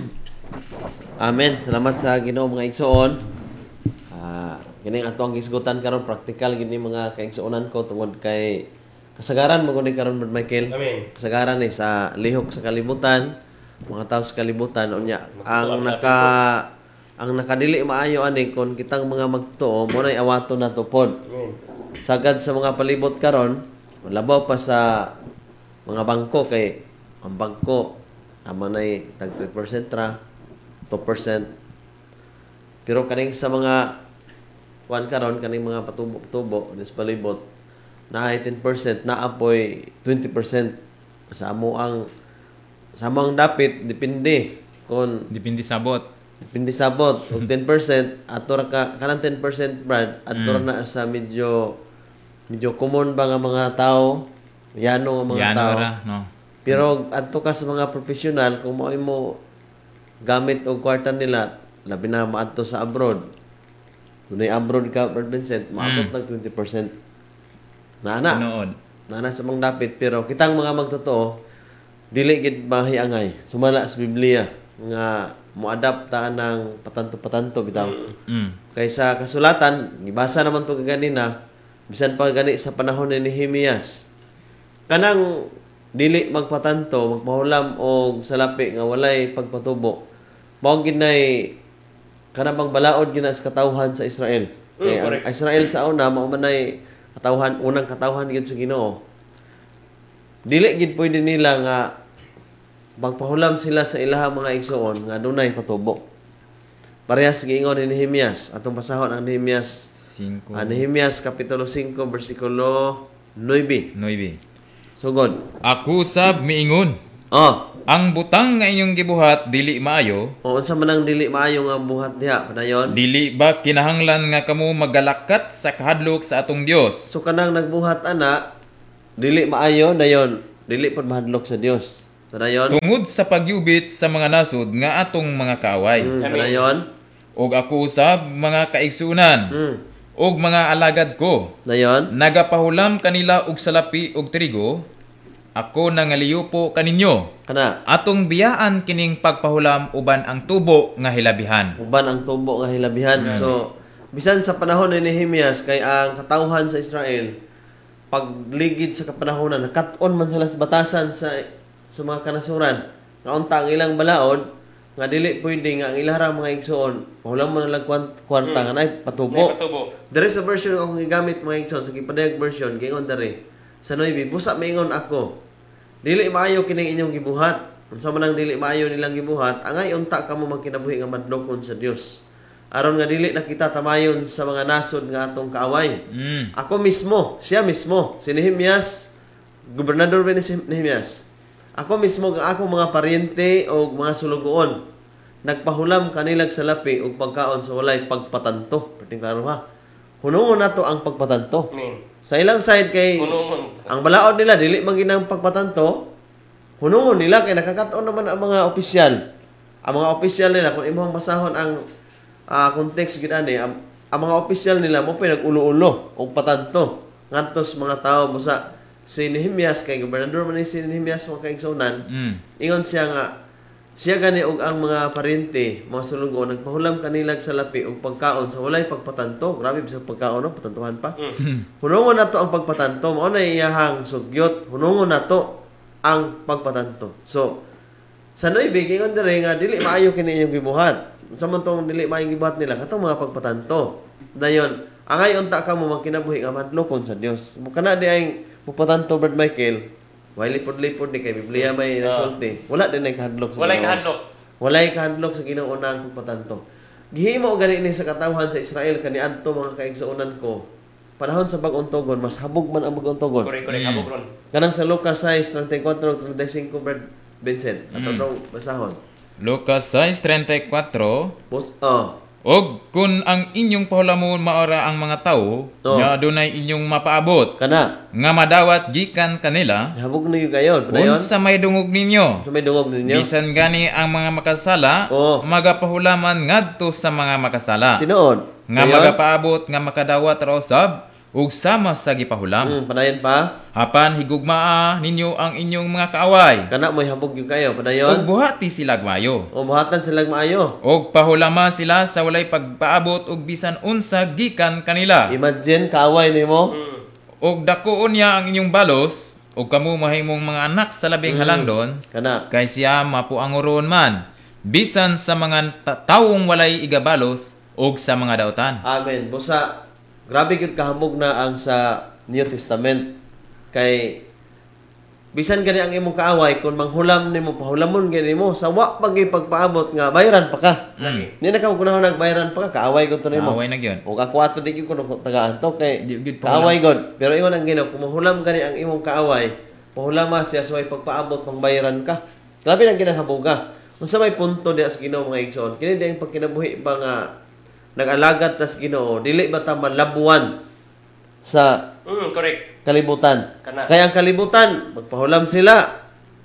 Amen. Salamat sa Ginoo mga igsoon. Ah, uh, kini ato ang gisgutan karon practical gini mga kaigsuonan ko tungod kay kasagaran mo kundi karon Brother Michael. Amen. Kasagaran ni sa lihok sa kalibutan, mga tao sa kalibutan unya ang naka ang nakadili maayo ani kon kitang mga magtuo mo nay awato na to pod. Sagad sa mga palibot karon, labaw pa sa mga bangko kay ang bangko amo nay tag three percent ra, two percent. Pero kaning sa mga kuan karon kaning mga patubo-tubo dis palibot na eighteen percent na apoy twenty percent sa amo ang sa amo ang dapit depende kon depende sabot. Depende sabot og ten percent ato ra ka kanang ten percent brad ato mm. na sa medyo medyo common ba nga mga tao yano nga mga yano tao ra, no. Pero adto ka sa mga professional kung mao mo gamit og kwarta nila labi na maadto sa abroad dunay abroad ka Brad Vincent maabot mm. ng twenty percent nana Noon. nana sa mga dapit pero kitang mga magtotoo dili gid mahiangay sumala sa Biblia nga moadapt ta ng patanto-patanto bitaw mm. kaysa kasulatan gibasa naman to kaganina bisan pa gani sa panahon ni Nehemias kanang dili magpatanto magpahulam og salapi nga walay pagpatubo mao gid nay kana bang balaod gina sa katawhan sa Israel kay mm, ang Israel sa una mao man nay katawhan unang katawhan gid sa Ginoo dili gid pwede nila nga magpahulam sila sa ilahang mga igsoon nga dunay patubo parehas giingon ni Nehemias atong basahon ang Nehemias five ah, Nehemias kapitulo five bersikulo nine nine Sugod. Ako sab miingon, Oh, ang butang nga inyong gibuhat dili maayo, o unsa man ang dili maayo nga buhat diha padayon? dili ba kinahanglan nga kamo magalakat sa kahadlok sa atong Dios? So kanang nagbuhat ana, dili maayo dayon, dili pod mahadlok sa Dios. Padayon. Tungod sa pagyubit sa mga nasod nga atong mga kaaway. Mm, Amen. padayon. Og ako sab mga kaigsunan, Mm. og mga alagad ko, Dayon. nagapahulam kanila og salapi og trigo, ako nangaliyo po kaninyo. Kana. Atong biyaan kining pagpahulam uban ang tubo nga hilabihan. Uban ang tubo nga hilabihan. So, bisan sa panahon ni Nehemias kay ang katawhan sa Israel pagligid sa kapanahonan nakat-on man sila sa batasan sa sa mga kanasuran. Nga unta ang ilang balaod nga dili pwede nga ang ilarang mga igsoon pahulam mo na lang kwan- kwarta nga nay patubo. May patubo. There is a version akong gigamit mga igsoon sa gipadayag version gingon dere. Sa Noybi, busa maingon ako. Dili maayo kining inyong gibuhat. Unsa man ang dili maayo nilang gibuhat, angay unta kamo magkinabuhi nga madlokon sa Dios. Aron nga dili na kita tamayon sa mga nasod nga atong kaaway. Mm. Ako mismo, siya mismo, si Nehemias, gobernador ba ni si Nehemias? Ako mismo ang akong mga paryente o mga sulugoon, nagpahulam kanilag salapi o pagkaon sa walay pagpatanto. Pwede klaro ha. Hunungon nato ang pagpatanto. Amen. Sa ilang side kay Hunungon. ang balaod nila dili man ginang pagpatanto, hunungon nila kay nakakataon naman ang mga opisyal. Ang mga opisyal nila kung imong basahon ang ah, context gid ani, ang, ang mga opisyal nila mo pa nag-ulo-ulo og patanto ngantos mga tao busa si Nehemias kay gobernador man ni si Nehemias mga kaigsunan. Mm. Ingon siya nga siya gani og ang mga parente, mga sulugo nagpahulam kanilag sa lapi og pagkaon sa walay pagpatanto. Grabe bisag pagkaon no, patantuhan pa. Hunungon nato ang pagpatanto, mao na iyahang sugyot. Hunungon nato ang pagpatanto. So sa Noybe gingon diri nga dili maayo kini inyong gibuhat. Unsa man tong dili maayo gibuhat nila katong mga pagpatanto. Dayon, angay unta ka mo magkinabuhi nga madlokon sa Dios. Kana di ay pagpatanto Brad Michael. Way lipod-lipod ni kay Biblia may nagsulti. Wala din ay kahadlok sa Walay Ginoo. kahadlok. Walay kahadlok sa Ginoo nang pagpatanto. Gihimo gani ni sa katawhan sa Israel kaniadto mga kaigsuonan ko. Panahon sa bag-ong tugon mas habog man ang bag-ong tugon. Correct, correct. Mm. Habog ron. Kanang sa Lucas six thirty-four thirty-five Brad Vincent. Ato Mm. daw basahon. Lucas six thirty-four. Bus oh. Og kung ang inyong pahulamon maora ang mga tao, Oh. nga adunay inyong mapaabot, Kana nga madawat gikan kanila, habog na yung gayon. Padayon. unsa may dungog ninyo. So may dungog ninyo. Bisan gani ang mga makasala, Oh. magapahulaman ngadto sa mga makasala. Tinuod. Nga Gayon? magapaabot nga makadawat ra usab ug sama sa gipahulam. Hmm, padayon pa. Apan higugmaa ninyo ang inyong mga kaaway. Kana mo'y habog yung kayo. Ug Padayon. buhati sila mayo. O buhatan silang maayo. Og pahulama sila sa walay pagpaabot og bisan unsa gikan kanila. Imagine, kaaway ni mo. Mm. Og dakuon niya ang inyong balos og kamo mahimong mga anak sa labing halangdon Kana. kay siya mapuanguron man bisan sa mga ta- tawong walay igabalos og sa mga dautan. Amen. Busa, grabe gyud kahamog na ang sa New Testament. Kay bisan gani ang imong kaaway kung manghulam nimo pahulamon gani mo sa wa pag pagpaabot nga bayaran pa ka. Lagi. Di na ka kunahon nagbayaran pa ka kaaway gud to nimo. Away na gyud. O ka kwato di gyud kuno tagaan to kay Di gyud pa kaaway gud. Pero ingon ang Ginoo kung mahulam gani ang imong kaaway, pahulama siya sa way pagpaabot pang bayaran ka. Grabe lang ginahaboga. Unsa may punto diha sa Ginoo mga igsoon? Kini di ang pagkinabuhi ba nga nag-alagad ta sa Ginoo, dili ba ta malabuan sa Mm, correct. kalibutan. Kana. Kaya ang kalibutan, magpahulam sila.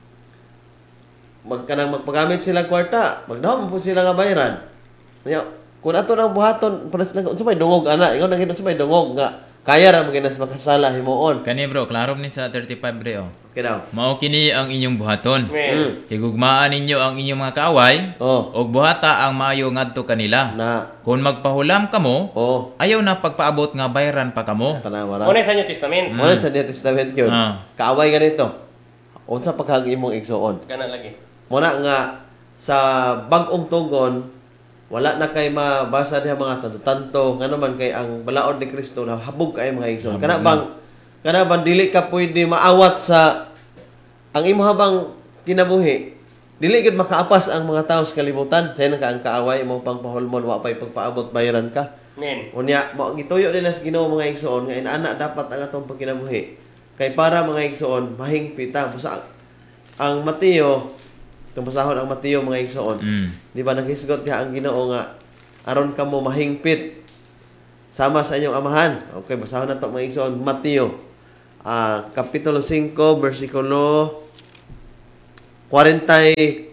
Magkanang magpagamit sila kwarta, magdahom po sila nga bayaran. Kaya kung ato nang buhaton, para sila unsa may dungog ana, ingon ang Ginoo sa may dungog nga kaya ra maginas makasala himuon. Kani bro, klaro ni sa thirty-five bre oh. Okay daw. Mao kini ang inyong buhaton. Amen. Mm. Higugmaan ninyo ang inyong mga kaaway Oh, og buhata ang maayo ngadto kanila. na Kung magpahulam kamo, oh, ayaw na pagpaabot nga bayaran pa kamo. tanawa ra. Muna sa New Testament. Mo sa New Testament yun. Ah. Kaaway ganito. Unsa pagkag imong igsuon? Kana lagi. Muna nga sa bag-ong tugon wala na kay mabasa diha mga tanto-tanto nga naman kay ang balaod ni Kristo na habog kay mga igsoon. Kana bang kana bang dili ka pwede maawat sa ang imo habang kinabuhi. Dili gid makaapas ang mga tawo sa kalibutan. Say na ka ang kaaway mo pang pahulmon wa pay pagpaabot bayaran ka. Amen. Unya mo gituyo nila sa Ginoo mga igsoon nga inaana dapat ang atong pagkinabuhi. Kay para mga igsoon mahingpita busa ang Mateo, kung basahon ang Mateo mga igsoon. Mm. Di ba naghisgot diha ang Ginoo nga aron kamo mahingpit sama sa inyong amahan. Okay, basahon nato mga igsoon Mateo ah kapitulo five bersikulo forty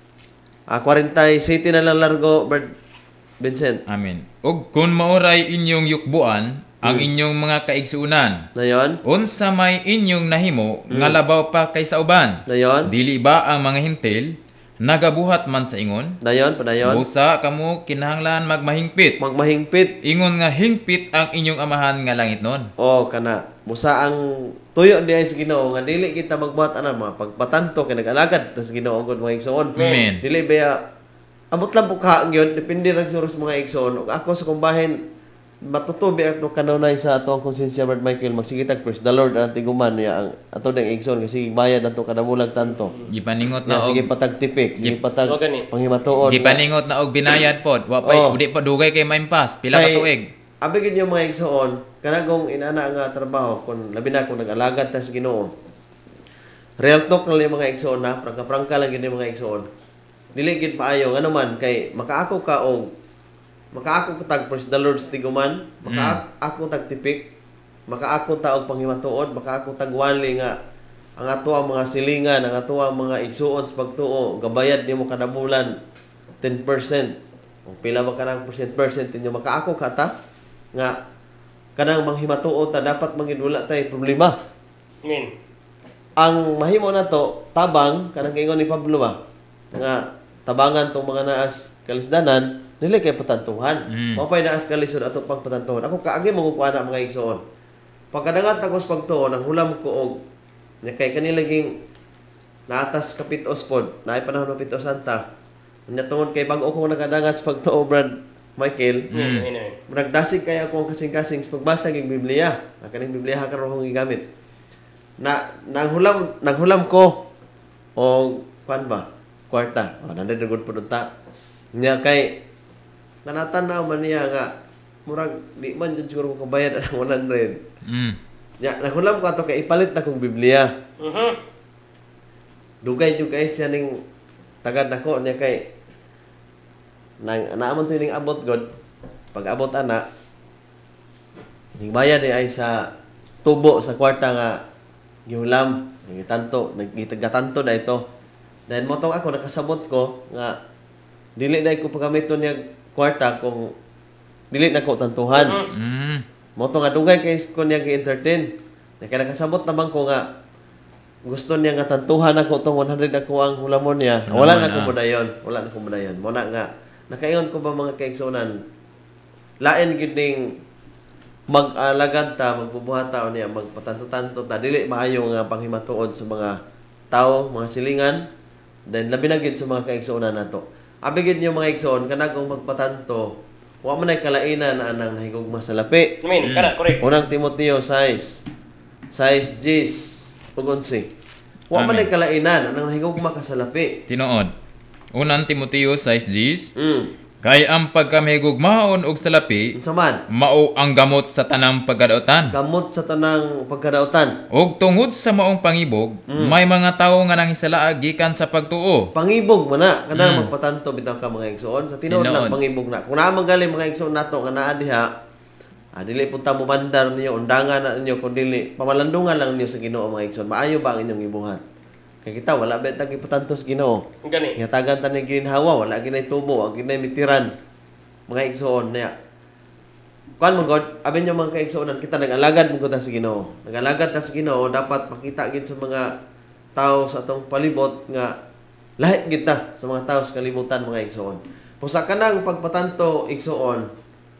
ah forty-seven na lang largo, Brad Vincent. Amen. Og kung mauray inyong yukbuan ang inyong mga kaigsuunan, Dayon, unsa may inyong nahimo nga labaw pa kaysa uban? dayon, Dili ba ang mga hintil nagabuhat man sa ingon? dayon, padayon. Busa kamo kinahanglan magmahingpit. Magmahingpit Ingon nga hingpit ang inyong amahan nga langit nun. o kana busa ang tuyo diay sa Ginoo nga dili kita magbuhat ana mga pagpatanto kay nag-alagad ta sa Ginoo gud mga igsoon. Amen. Dili ba amot lang po ka gyud depende ra siguro sa mga igsoon. Ug ako sa kumbahin matutubi ato kanunay sa ato ang konsensya, Brad Michael, magsigitag praise the Lord ang tiguman niya ang ato ding igsoon kasi bayad nato kada bulag tanto. Gipaningot Ya, na sige og patagtipik, sige patag O, gani. panghimatuon. gipaningot na og binayad pod. Wa pa Oh. di pa dugay kay maimpas. Pila ka Kay- tuig. Abi gid yung mga igsoon, kanagong inana nga trabaho kun labi na kung nag-alagad ta sa Ginoo. Real talk lang yung mga igsoon na, prangka-prangka lang gid yung mga igsoon. Dili gid paayo nga naman kay makaako ka og makaako ka tag praise the Lord sa tiguman, makaako tag tipik, makaako ta og panghimatuod, makaako tag wali nga ang ato ang mga silingan, ang ato ang mga igsuon sa pagtuo, gabayad nimo kada bulan ten percent. Kung pila ba kanang percent percent ninyo makaako ka ta nga kanang manghimatuo ta dapat mangin wala tay problema. Amen. Ang mahimo na to tabang kanang ingon ni Pablo ba nga tabangan tong mga naas kalisdanan dili kay patantuhan. Mm. Mao pay naas kalisod ato pang patantuhan. Ako kaagi mo ko ana mga igsoon. Pagkadangat ako sa pagtuo nang hulam ko og nya kay kanila ging naatas kapitos pod naay panahon ng Pito Santa. Nya tungod kay bag-o ko nagadangat sa pagtuo, Brad Michael. Amen. Amen. Amen. Nagdasig kay ako ang kasing-kasing sa pagbasa ng Biblia. Ang kaning Biblia ha karon akong gigamit. Na nanghulam nanghulam ko o kuan ba? Kwarta. O nanday dugod pud ta. Nya kay nanatanaw man niya nga murag di man jud siguro ko kabayad ang one hundred. Mm. Nya nanghulam ko ato kay ipalit na kong Biblia. Mhm. Dugay jud kay siya ning tagad nako niya kay nang naamon to ning abot god pag abot ana ning bayad ni ay sa tubo sa kwarta nga gihulam gitanto nagitaganto na ito then motong ako nakasabot ko nga dili na ko pagamiton niya kwarta kung dili na ko tantuhan Mm. moto nga dugay kay ko niya gi-entertain kaya nakasabot naman ko nga gusto niya nga tantuhan ako tong one hundred ako ang hulamon niya. Wala na ko ah. mudayon. Wala na ko mudayon. Muna nga nakaingon ko ba mga kaigsunan lain gid ning mag-alagad ta, magbubuhat ta o niya magpatanto-tanto ta dili maayo nga panghimatuod sa mga tao, mga silingan. Then labi na gid sa mga kaigsunan nato. Abi gid niyo mga igsoon kanang magpatanto wa man ay kalainan na anang nahigugma sa lapi. Amen. Kana, correct. Unang Timoteo six six Gs Pugonsi. Wa man Amen. ay kalainan anang nahigugma ka sa lapi. Tinuod. Unang Timoteo six Gs. Mm. Kay ang pagkamahigugmaon og salapi Unsa man? mao ang gamot sa tanang pagkadautan. Gamot sa tanang pagkadautan. Og tungod sa maong pangibog, may mga tawo nga nangisalaag gikan sa pagtuo. Pangibog man na kanang magpatanto bitaw ka mga igsoon sa tinuod Tinuod. lang pangibog na. Kung naa man galing mga igsoon nato nga naa diha, ah, dili punta mo mandar niyo undangan na ninyo kun dili pamalandungan lang niyo sa Ginoo mga igsoon. Maayo ba ang inyong ibuhat? Kay kita wala ba tag ipatanto sa Ginoo. Gani. Ngatagan ta ni ginhawa, wala ginay tubo, ang ginay mitiran. Mga igsoon niya. Kuan mo God, abi nyo mga kaigsuonan, kita nag-alagad mo ta sa Ginoo. Nag-alagad ta sa Ginoo, dapat makita gid sa mga tao sa atong palibot nga lahi gid ta sa mga tao sa kalibutan mga igsoon. Pusa kanang pagpatanto igsoon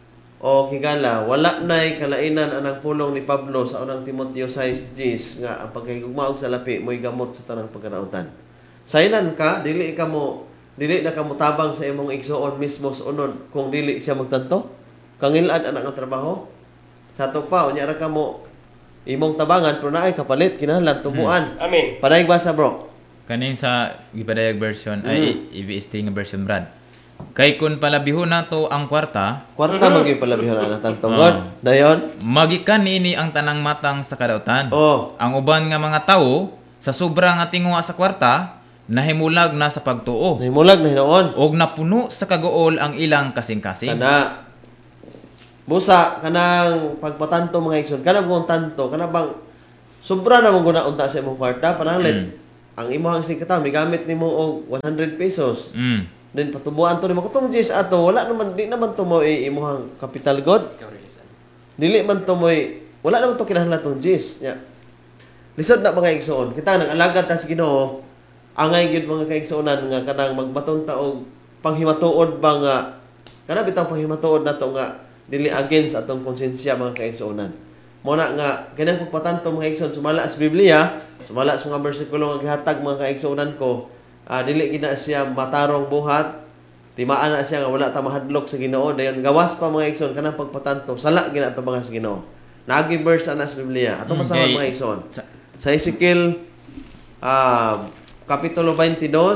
o higala, wala nay kalainan anang pulong ni Pablo sa unang Timoteo six Gs nga ang pagkahigugma og salapi mo'y gamot sa tanang pagkadautan. Sailan ka, dili ka mo dili na ka mo tabang sa imong igsoon mismo sa unod kung dili siya magtanto. Kangilad anak ang trabaho. Sa to pa unya ra ka mo imong tabangan pero naay kapalit kinahanglan tubuan. Amen. Panayag basa bro. Kaning sa gipadayag version ay E V S T nga version Brad. Kay kun palabihon nato ang kwarta, Kwarta maging palabihon na tantong God. Dayon. magikan niini ang tanang matang sa kadautan. Oh. Ang uban nga mga tawo sa sobra nga tinguha sa kwarta, nahimulag na sa pagtuo. Nahimulag na hinoon. Og napuno sa kagool ang ilang kasing-kasing. Kana busa kanang pagpatanto mga igsoon. Kana mong tanto, kana bang sobra na mong guna unta sa imong kwarta pananglit. Ang imong isig katawo migamit nimo og one hundred pesos. Mm. Then patubuan to nimo katong G's ato wala naman di naman to mo imuhang capital god. Dili man to mo wala naman to kinahanglan tong G's. Ya. Lisod na mga igsoon. Kita nag-alagad ta sa Ginoo. Angay gyud mga kaigsuonan nga kanang magbatong taog panghimatuod ba nga kana bitaw panghimatuod nato nga dili against atong konsensya mga kaigsuonan. Mo na nga kanang pagpatanto mga igsoon sumala sa Biblia, sumala sa mga bersikulo nga gihatag mga kaigsuonan ko, uh, dili gina siya matarong buhat, timaan na siya nga wala ta mahadlok sa Ginoo, dayon gawas pa mga igsoon kanang pagpatanto sala gina ato mga sa Ginoo. Naagi verse ana sa Biblia. Ato basahon Okay. mga igsoon. Sa Ezekiel uh, Kapitulo twenty-two,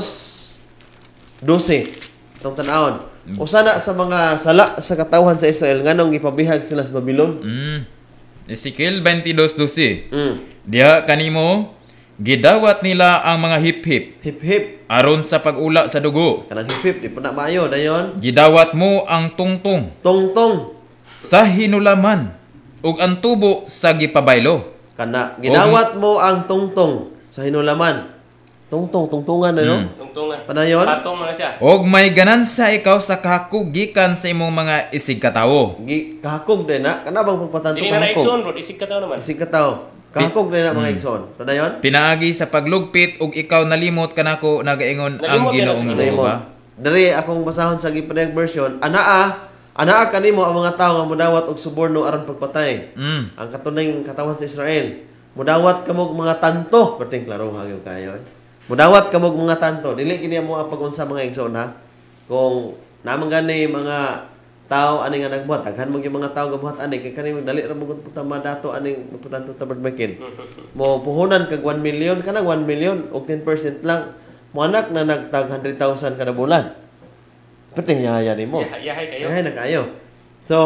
twelve. Itong tanawon. Usa na sa mga sala sa katawhan sa Israel nganong gipabihag sila sa Babylon. Mm. Ezekiel twenty-two twelve. Mm. Diha kanimo gidawat nila ang mga hip-hip Hip hip. aron sa pag-ula sa dugo. Kanang hip hip di pa na maayo dayon. Gidawat mo ang tungtong Tongtong. sa hinulaman ug ang tubo sa gipabaylo. Kana ginawat mo ang tungtong sa hinulaman. Tungtong tungtungan na no. Mm. Tungtungan. Panayon. Patong mga siya. Og may ganansa ikaw sa kahakog gikan sa imong mga isig katawo. Gi kahakog din na kana bang pagpatanto Dili na na kahakog. igsoon bro, isig ka tayo naman. Isig ka tao. Kahakog din na mga igsoon. Panayon. Pinaagi sa paglugpit ug ikaw nalimot kanako nagaingon ang Nalimot nila Ginoong sa Ginoo Nimo. ba? Diri akong basahon sa gipadayag version. Anaa, anaa kanimo ang mga tawo nga mudawat og suborno aron pagpatay. Mm. Ang katunay katawan sa Israel. Mudawat kamog mga tanto. Perting klaro hagyo kayo. Eh. Mudawat kamog mga tanto. Dili kini mo ang pag-unsa mga igsoon ha. Kung namang gani mga tao ani nga nagbuhat, daghan mo yung mga tao nga buhat ani kay kani dali ra mo puta madato ani putanto tabad makin. Mo puhunan kag one million kanang one million og ten percent lang. Mo anak na nagtag one hundred thousand kada bulan. Perting yaya nimo. Yahay yahay kayo. Ay, nakayo. So,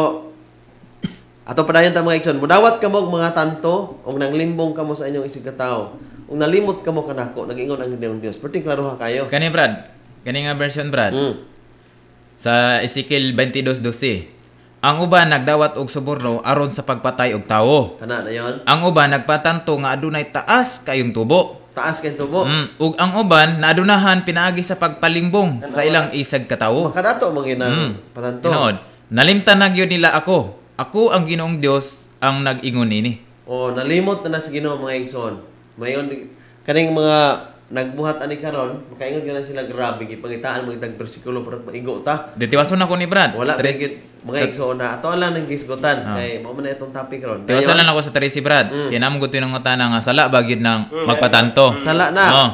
ato padayon ta mga igsoon, mudawat kamo og mga tanto og nanglimbong kamo sa inyong isig katao. Ug nalimot kamo kanako, nag-ingon ang Ginoong Dios. Perting klaro ha kayo. Kani Brad, kani nga version Brad. Mm. Sa Ezekiel twenty-two twelve. Ang uban nagdawat og suborno aron sa pagpatay og tawo. Kana na yon. Ang uban nagpatanto nga adunay taas kayong tubo. Taas kay tubo. Mm. Ug ang uban naadunahan pinaagi sa pagpalingbong sa ilang isag katawo. Makadato mo ginang Mm. patanto. Tinuod, nalimtan na gyud nila ako. Ako ang Ginoong Dios ang nag-ingon nini. O nalimot na na sa Ginoo mga igsoon. Mayon kaning mga nagbuhat ani karon, makaingon gyud na sila grabe gipangitaan mo itag bersikulo para maigo ta. Ditiwason ako ni Brad. Wala Tres- bigit mga sa- igsoon na. Ato lang nang gisgotan Ah. kay mao man na itong topic ron. Tiwason lang ako sa Tracy Brad. Mm. Kaya naman ko tinungutana nga sala bagid ng magpatanto. Sala na. Oh.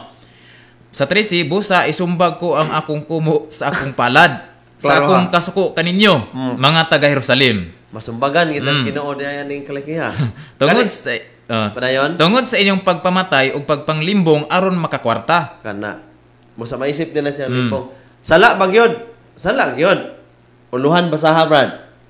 Sa Tracy, busa isumbag ko ang akong kumo sa akong palad. sa Klaro akong ha. kasuko kaninyo, Mm. mga taga Jerusalem. Masumbagan kita Mm. Ginoo diya ning kalakiha. Tungod Kani- sa uh, Padayon tungod sa inyong pagpamatay ug pagpanglimbong aron makakwarta. kana. Mo sa maisip nila siya Mm. limpong. Sala bagyod. Sala gyud. Uluhan basaha Brad.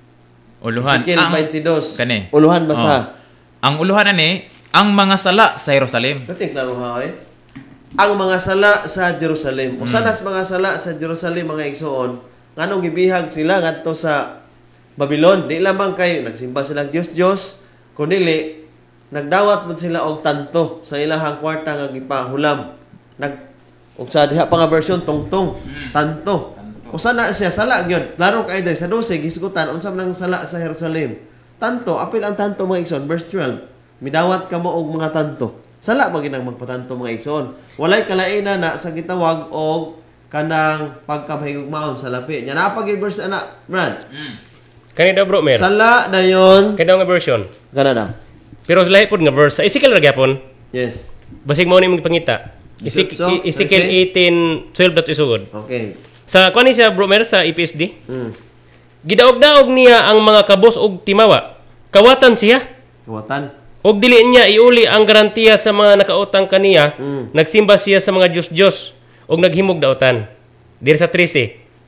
Uluhan. Ezekiel Ang, twenty-two. Kani. Uluhan basaha. ang uluhan ani, ang mga sala sa Jerusalem. Kating klaro ha eh. Ang mga sala sa Jerusalem. Mm. Usa nas mga sala sa Jerusalem mga igsoon. Nganong gibihag sila ngadto sa Babylon. Di lamang kay nagsimba sila Dios Dios, kundi nagdawat mo sila og tanto sa ilahang kwarta nga gipahulam. Nag ug sa diha pa nga version tungtong, tanto. Usa na siya sala gyud. Klaro kay day sa twelve gisgutan unsa man ang sala sa Jerusalem. Tanto, apil ang tanto mga igsoon, verse twelve. Midawat kamo og mga tanto. Sala ba ginang magpatanto mga igsoon. Walay kalainan na sa gitawag og kanang pagkamahigugmaon sa lapi. Nya napag verse ana, Brad. Kani daw bro mer. Sala dayon. Kani daw nga version. Kana daw. Pero lahi pod nga verse. Sa Ezekiel ra gyapon. Yes. Basig mo ni mong pangita. Esek- So, so, Ezekiel eighteen twelve dot isugod. Okay. Sa kuan ni siya bro mer sa E P S D. Hmm. Gidaog-daog niya ang mga kabos og timawa. Kawatan siya. Kawatan. Og dili niya iuli ang garantiya sa mga nakautang kaniya. Mm. Nagsimba siya sa mga Diyos-Diyos og naghimog daotan. Diri sa trese.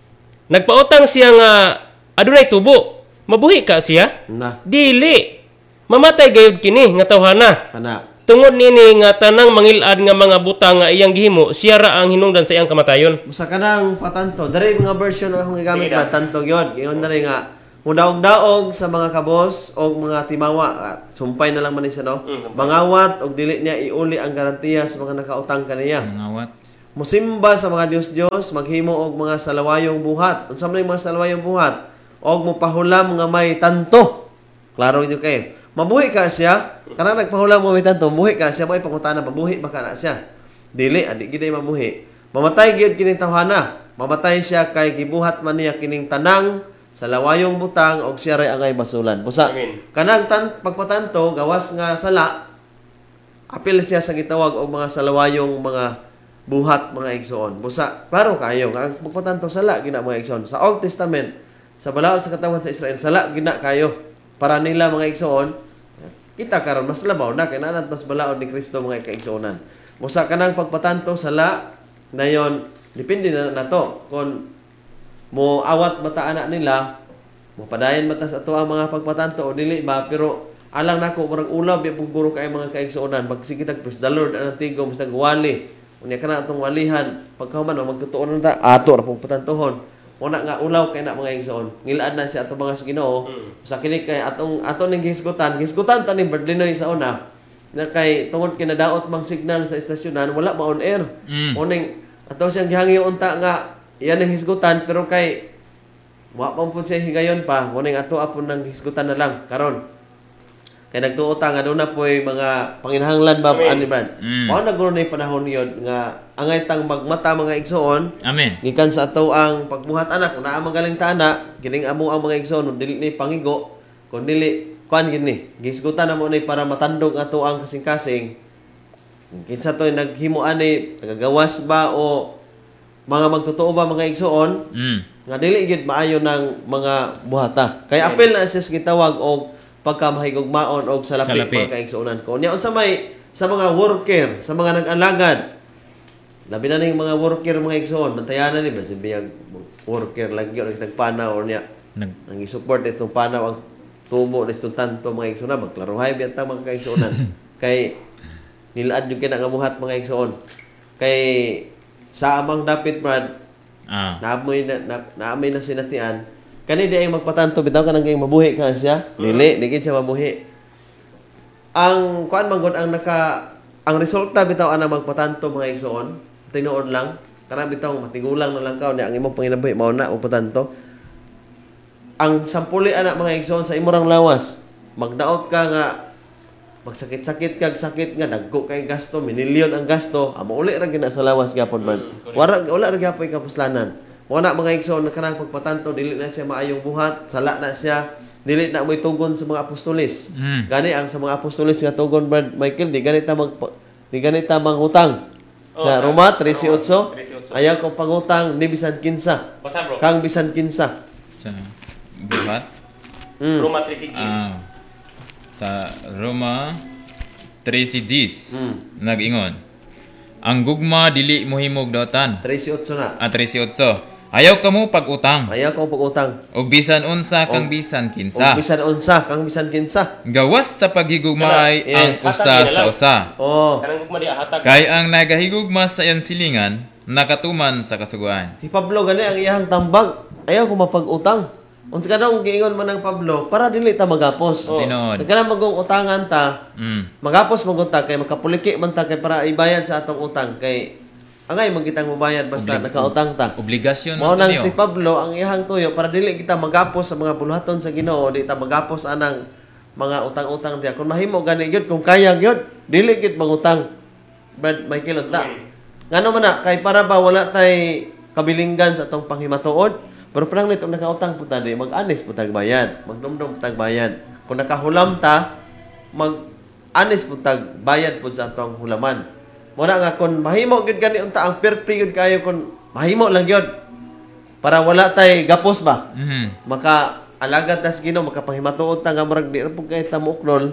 Nagpautang siya nga adunay tubo. Mabuhi ka siya? Na, Dili. Mamatay gayud kini nga tawhana. kana. Tungod nini nga tanang mangilad nga mga butang nga iyang gihimo, siya ra ang hinungdan sa iyang kamatayon. Usa ka nang patanto. Dari mga version ang akong gigamit Sige na tanto yun. Ingon na rin nga, mudaog-daog sa mga kabos o mga timawa. Ah, Sumpay na lang man siya, no? Mm, sumpay. Mangawat o dili niya iuli ang garantiya sa mga nakautang kaniya. Ngawat. Musimba sa mga Dios-Dios, maghimo og mga salawayong buhat. Unsa man yung mga salawayong buhat? Og mopahulam nga may tanto. Klaro niyo kay. Mabuhi ka siya. Kana nagpahulam mo may tanto, mabuhi ka siya, may pangutana, mabuhi ba ka na siya? Dili, adi gid mabuhi. Mamatay gyud kining tawhana. Mamatay siya kay gibuhat man niya kining tanang salawayong butang og siya ray angay basulan. Busa. Amen. Kanang tan pagpatanto gawas nga sala, apil siya sa gitawag og mga salawayong mga buhat mga igsoon. Busa, klaro kayo ang pagpatanto sala gina mga igsoon. Sa Old Testament, sa balaod sa katawan sa Israel, sala gina kayo para nila mga igsoon. Kita karon mas labaw na kay nanad mas balaod ni Kristo mga kaigsoonan. Busa kanang pagpatanto sala dayon depende na nato kung mo awat bata anak nila, mo padayon mata sa ato ang mga pagpatanto o dili ba, pero alang nako murag ulaw biya puguro kay mga kaigsoonan magsigit og praise the Lord anang tigom sa wali. Unya kana atong walihan pagkahuman magtutuon na ta ato ra pong patantohon. Una nga ulaw kay na mga igsoon. Ngilaan na siya atong mga sa Ginoo. Sa kini kay atong ato ning hisgutan, hisgutan ta ni Berdinoy sa una. Na kay tungod kinadaot mang signal sa estasyonan wala ma on air. Mm. Uning ato siyang gihangi unta nga iyan ang hisgutan pero kay wa pa pud siya higayon pa. Uning ato apon nang hisgutan na lang karon. Kay nagtuota nga doon na po'y mga panginahanglan ba ani Brad. Mm. Mao na guro na yung panahon yun nga angay tang magmata mga igsoon Amen. gikan sa ato ang pagbuhat anak na amang galing tana kining amo ang mga igsoon dili ni pangigo kun dili kuan gini gisgutan na mo ni para matandog ato ang kasing-kasing kinsa toy naghimo ani nagagawas ba o mga magtotoo ba mga igsoon Mm. nga dili gid maayo ng mga buhata kay apil na siya gitawag og pagkamahigugmaon og salapi, Salapi. mga kaigsuonan ko nya unsa may sa mga worker sa mga nag-alagad labi na ning mga worker mga igsoon bantayanan ni ba si biyag worker lang gyud nagpanaw or nya Nag ang i-support itong panaw ang tubo ni itong tanto mga igsoon magklaruhay biya ta mga kaigsuonan kay nilaad yung kinangamuhat mga igsoon kay sa amang dapit Brad ah. naamoy na, na naamoy na sinatian kani di ay magpatanto bitaw ka nang kay mabuhi ka siya dili di gid siya mabuhi ang kuan man gud ang naka ang resulta bitaw ana magpatanto mga igsoon tinuod lang kana bitaw matigulang na lang ka nya ang imong panginabuhi mao na magpatanto ang sampuli ana mga igsoon sa imong lawas magdaot ka nga magsakit-sakit kag sakit nga dagko kay gasto minilyon ang gasto amo uli ra gina sa lawas gyapon man wala wala ra gyapon kapuslanan wala mga igsoon na kanang pagpatanto dili na siya maayong buhat sala na siya dili na mo'y tugon sa mga apostolis Mm. gani ang sa mga apostolis nga tugon Brad Michael di ganita mag di ganita mangutang Oh, sa sa Roma Roma thirteen eight thirteen eight. ayaw ko pangutang ni bisan kinsa Basa bro. kang bisan kinsa Sa buhat. mm. Roma three six. Ah. Sa Roma three Gs Mm. nag-ingon. Ang gugma dili mohimog dawtan. thirteen eight na Ah, thirteen eight. Ayaw ka mo pag-utang. ayaw ko pagutang O bisan unsa kang Og- bisan o kinsa. bisan unsa kang bisan kinsa Gawas sa paghigugmaay Yes. ang Hatag usa nila sa lang. usa. oh Kanang gugma di hatag. Kay ang nagahigugma sa iyang silingan nakatuman sa kasuguan. si Pablo gani ang iyang tambag ayaw ko mapag-utang unsa kadong giingon man ng Pablo para dili ta magapos Oh. Tinuod. nagkana magong utangan ta Mm. magapos magunta kay makapuliki man ta kay para ibayad sa atong utang kay angay magkitang mabayad basta Oblig- nakautang ta Obligasyon mao man nang niyo. si Pablo ang iyang tuyo para dili kita magapos sa mga buluhaton sa Ginoo di ta magapos anang mga utang-utang diya kung mahimo gani gyud kung kaya gyud dili gyud mangutang Brad Michael unta ngano man na kay para ba wala tay kabilinggan sa atong panghimatuod pero parang nito nakautang po ta di mag-anis po tag bayad magdumdum po tag bayad kung nakahulam ta mag-anis po tag bayad po sa atong hulaman muna nga kung mahimo gyud gani unta ang perfect gyud kayo kung mahimo lang gyud para wala tay gapos ba Mhm. maka alagad tas Ginoo makapahimatuod ta nga murag di ra pud kay ta muklol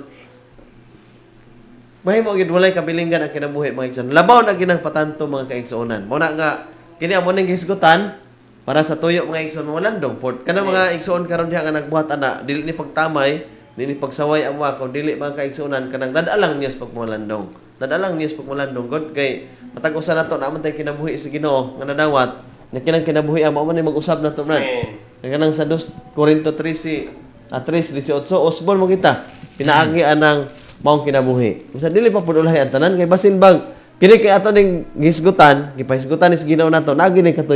mahimo gyud walay kabilinggan ang kinabuhi mga igsoon labaw na ginang patanto mga kaigsuonan mo na nga kini amo ning hisgutan para sa tuyo mga igsoon malandong port kana mga igsoon karon diha nga nagbuhat ana dili ni pagtamay dili ni pagsaway ang mga kung dili mga kaigsuonan kanang dadalang niya sa pagmalandong dadalang niya sa pagmalandong god kay matag usa nato naman tay kinabuhi sa Ginoo nga nadawat nga kinang kinabuhi ang mao man ni mag-usab nato man kanang sa dos Korinto trese ah tres eighteen usbon mo kita pinaagi anang maong kinabuhi usa dili pa pud ulahi ang tanan kay basin bag kini kay ato ning gisgutan gipahisgutan is Ginoo nato nagi ni katuyo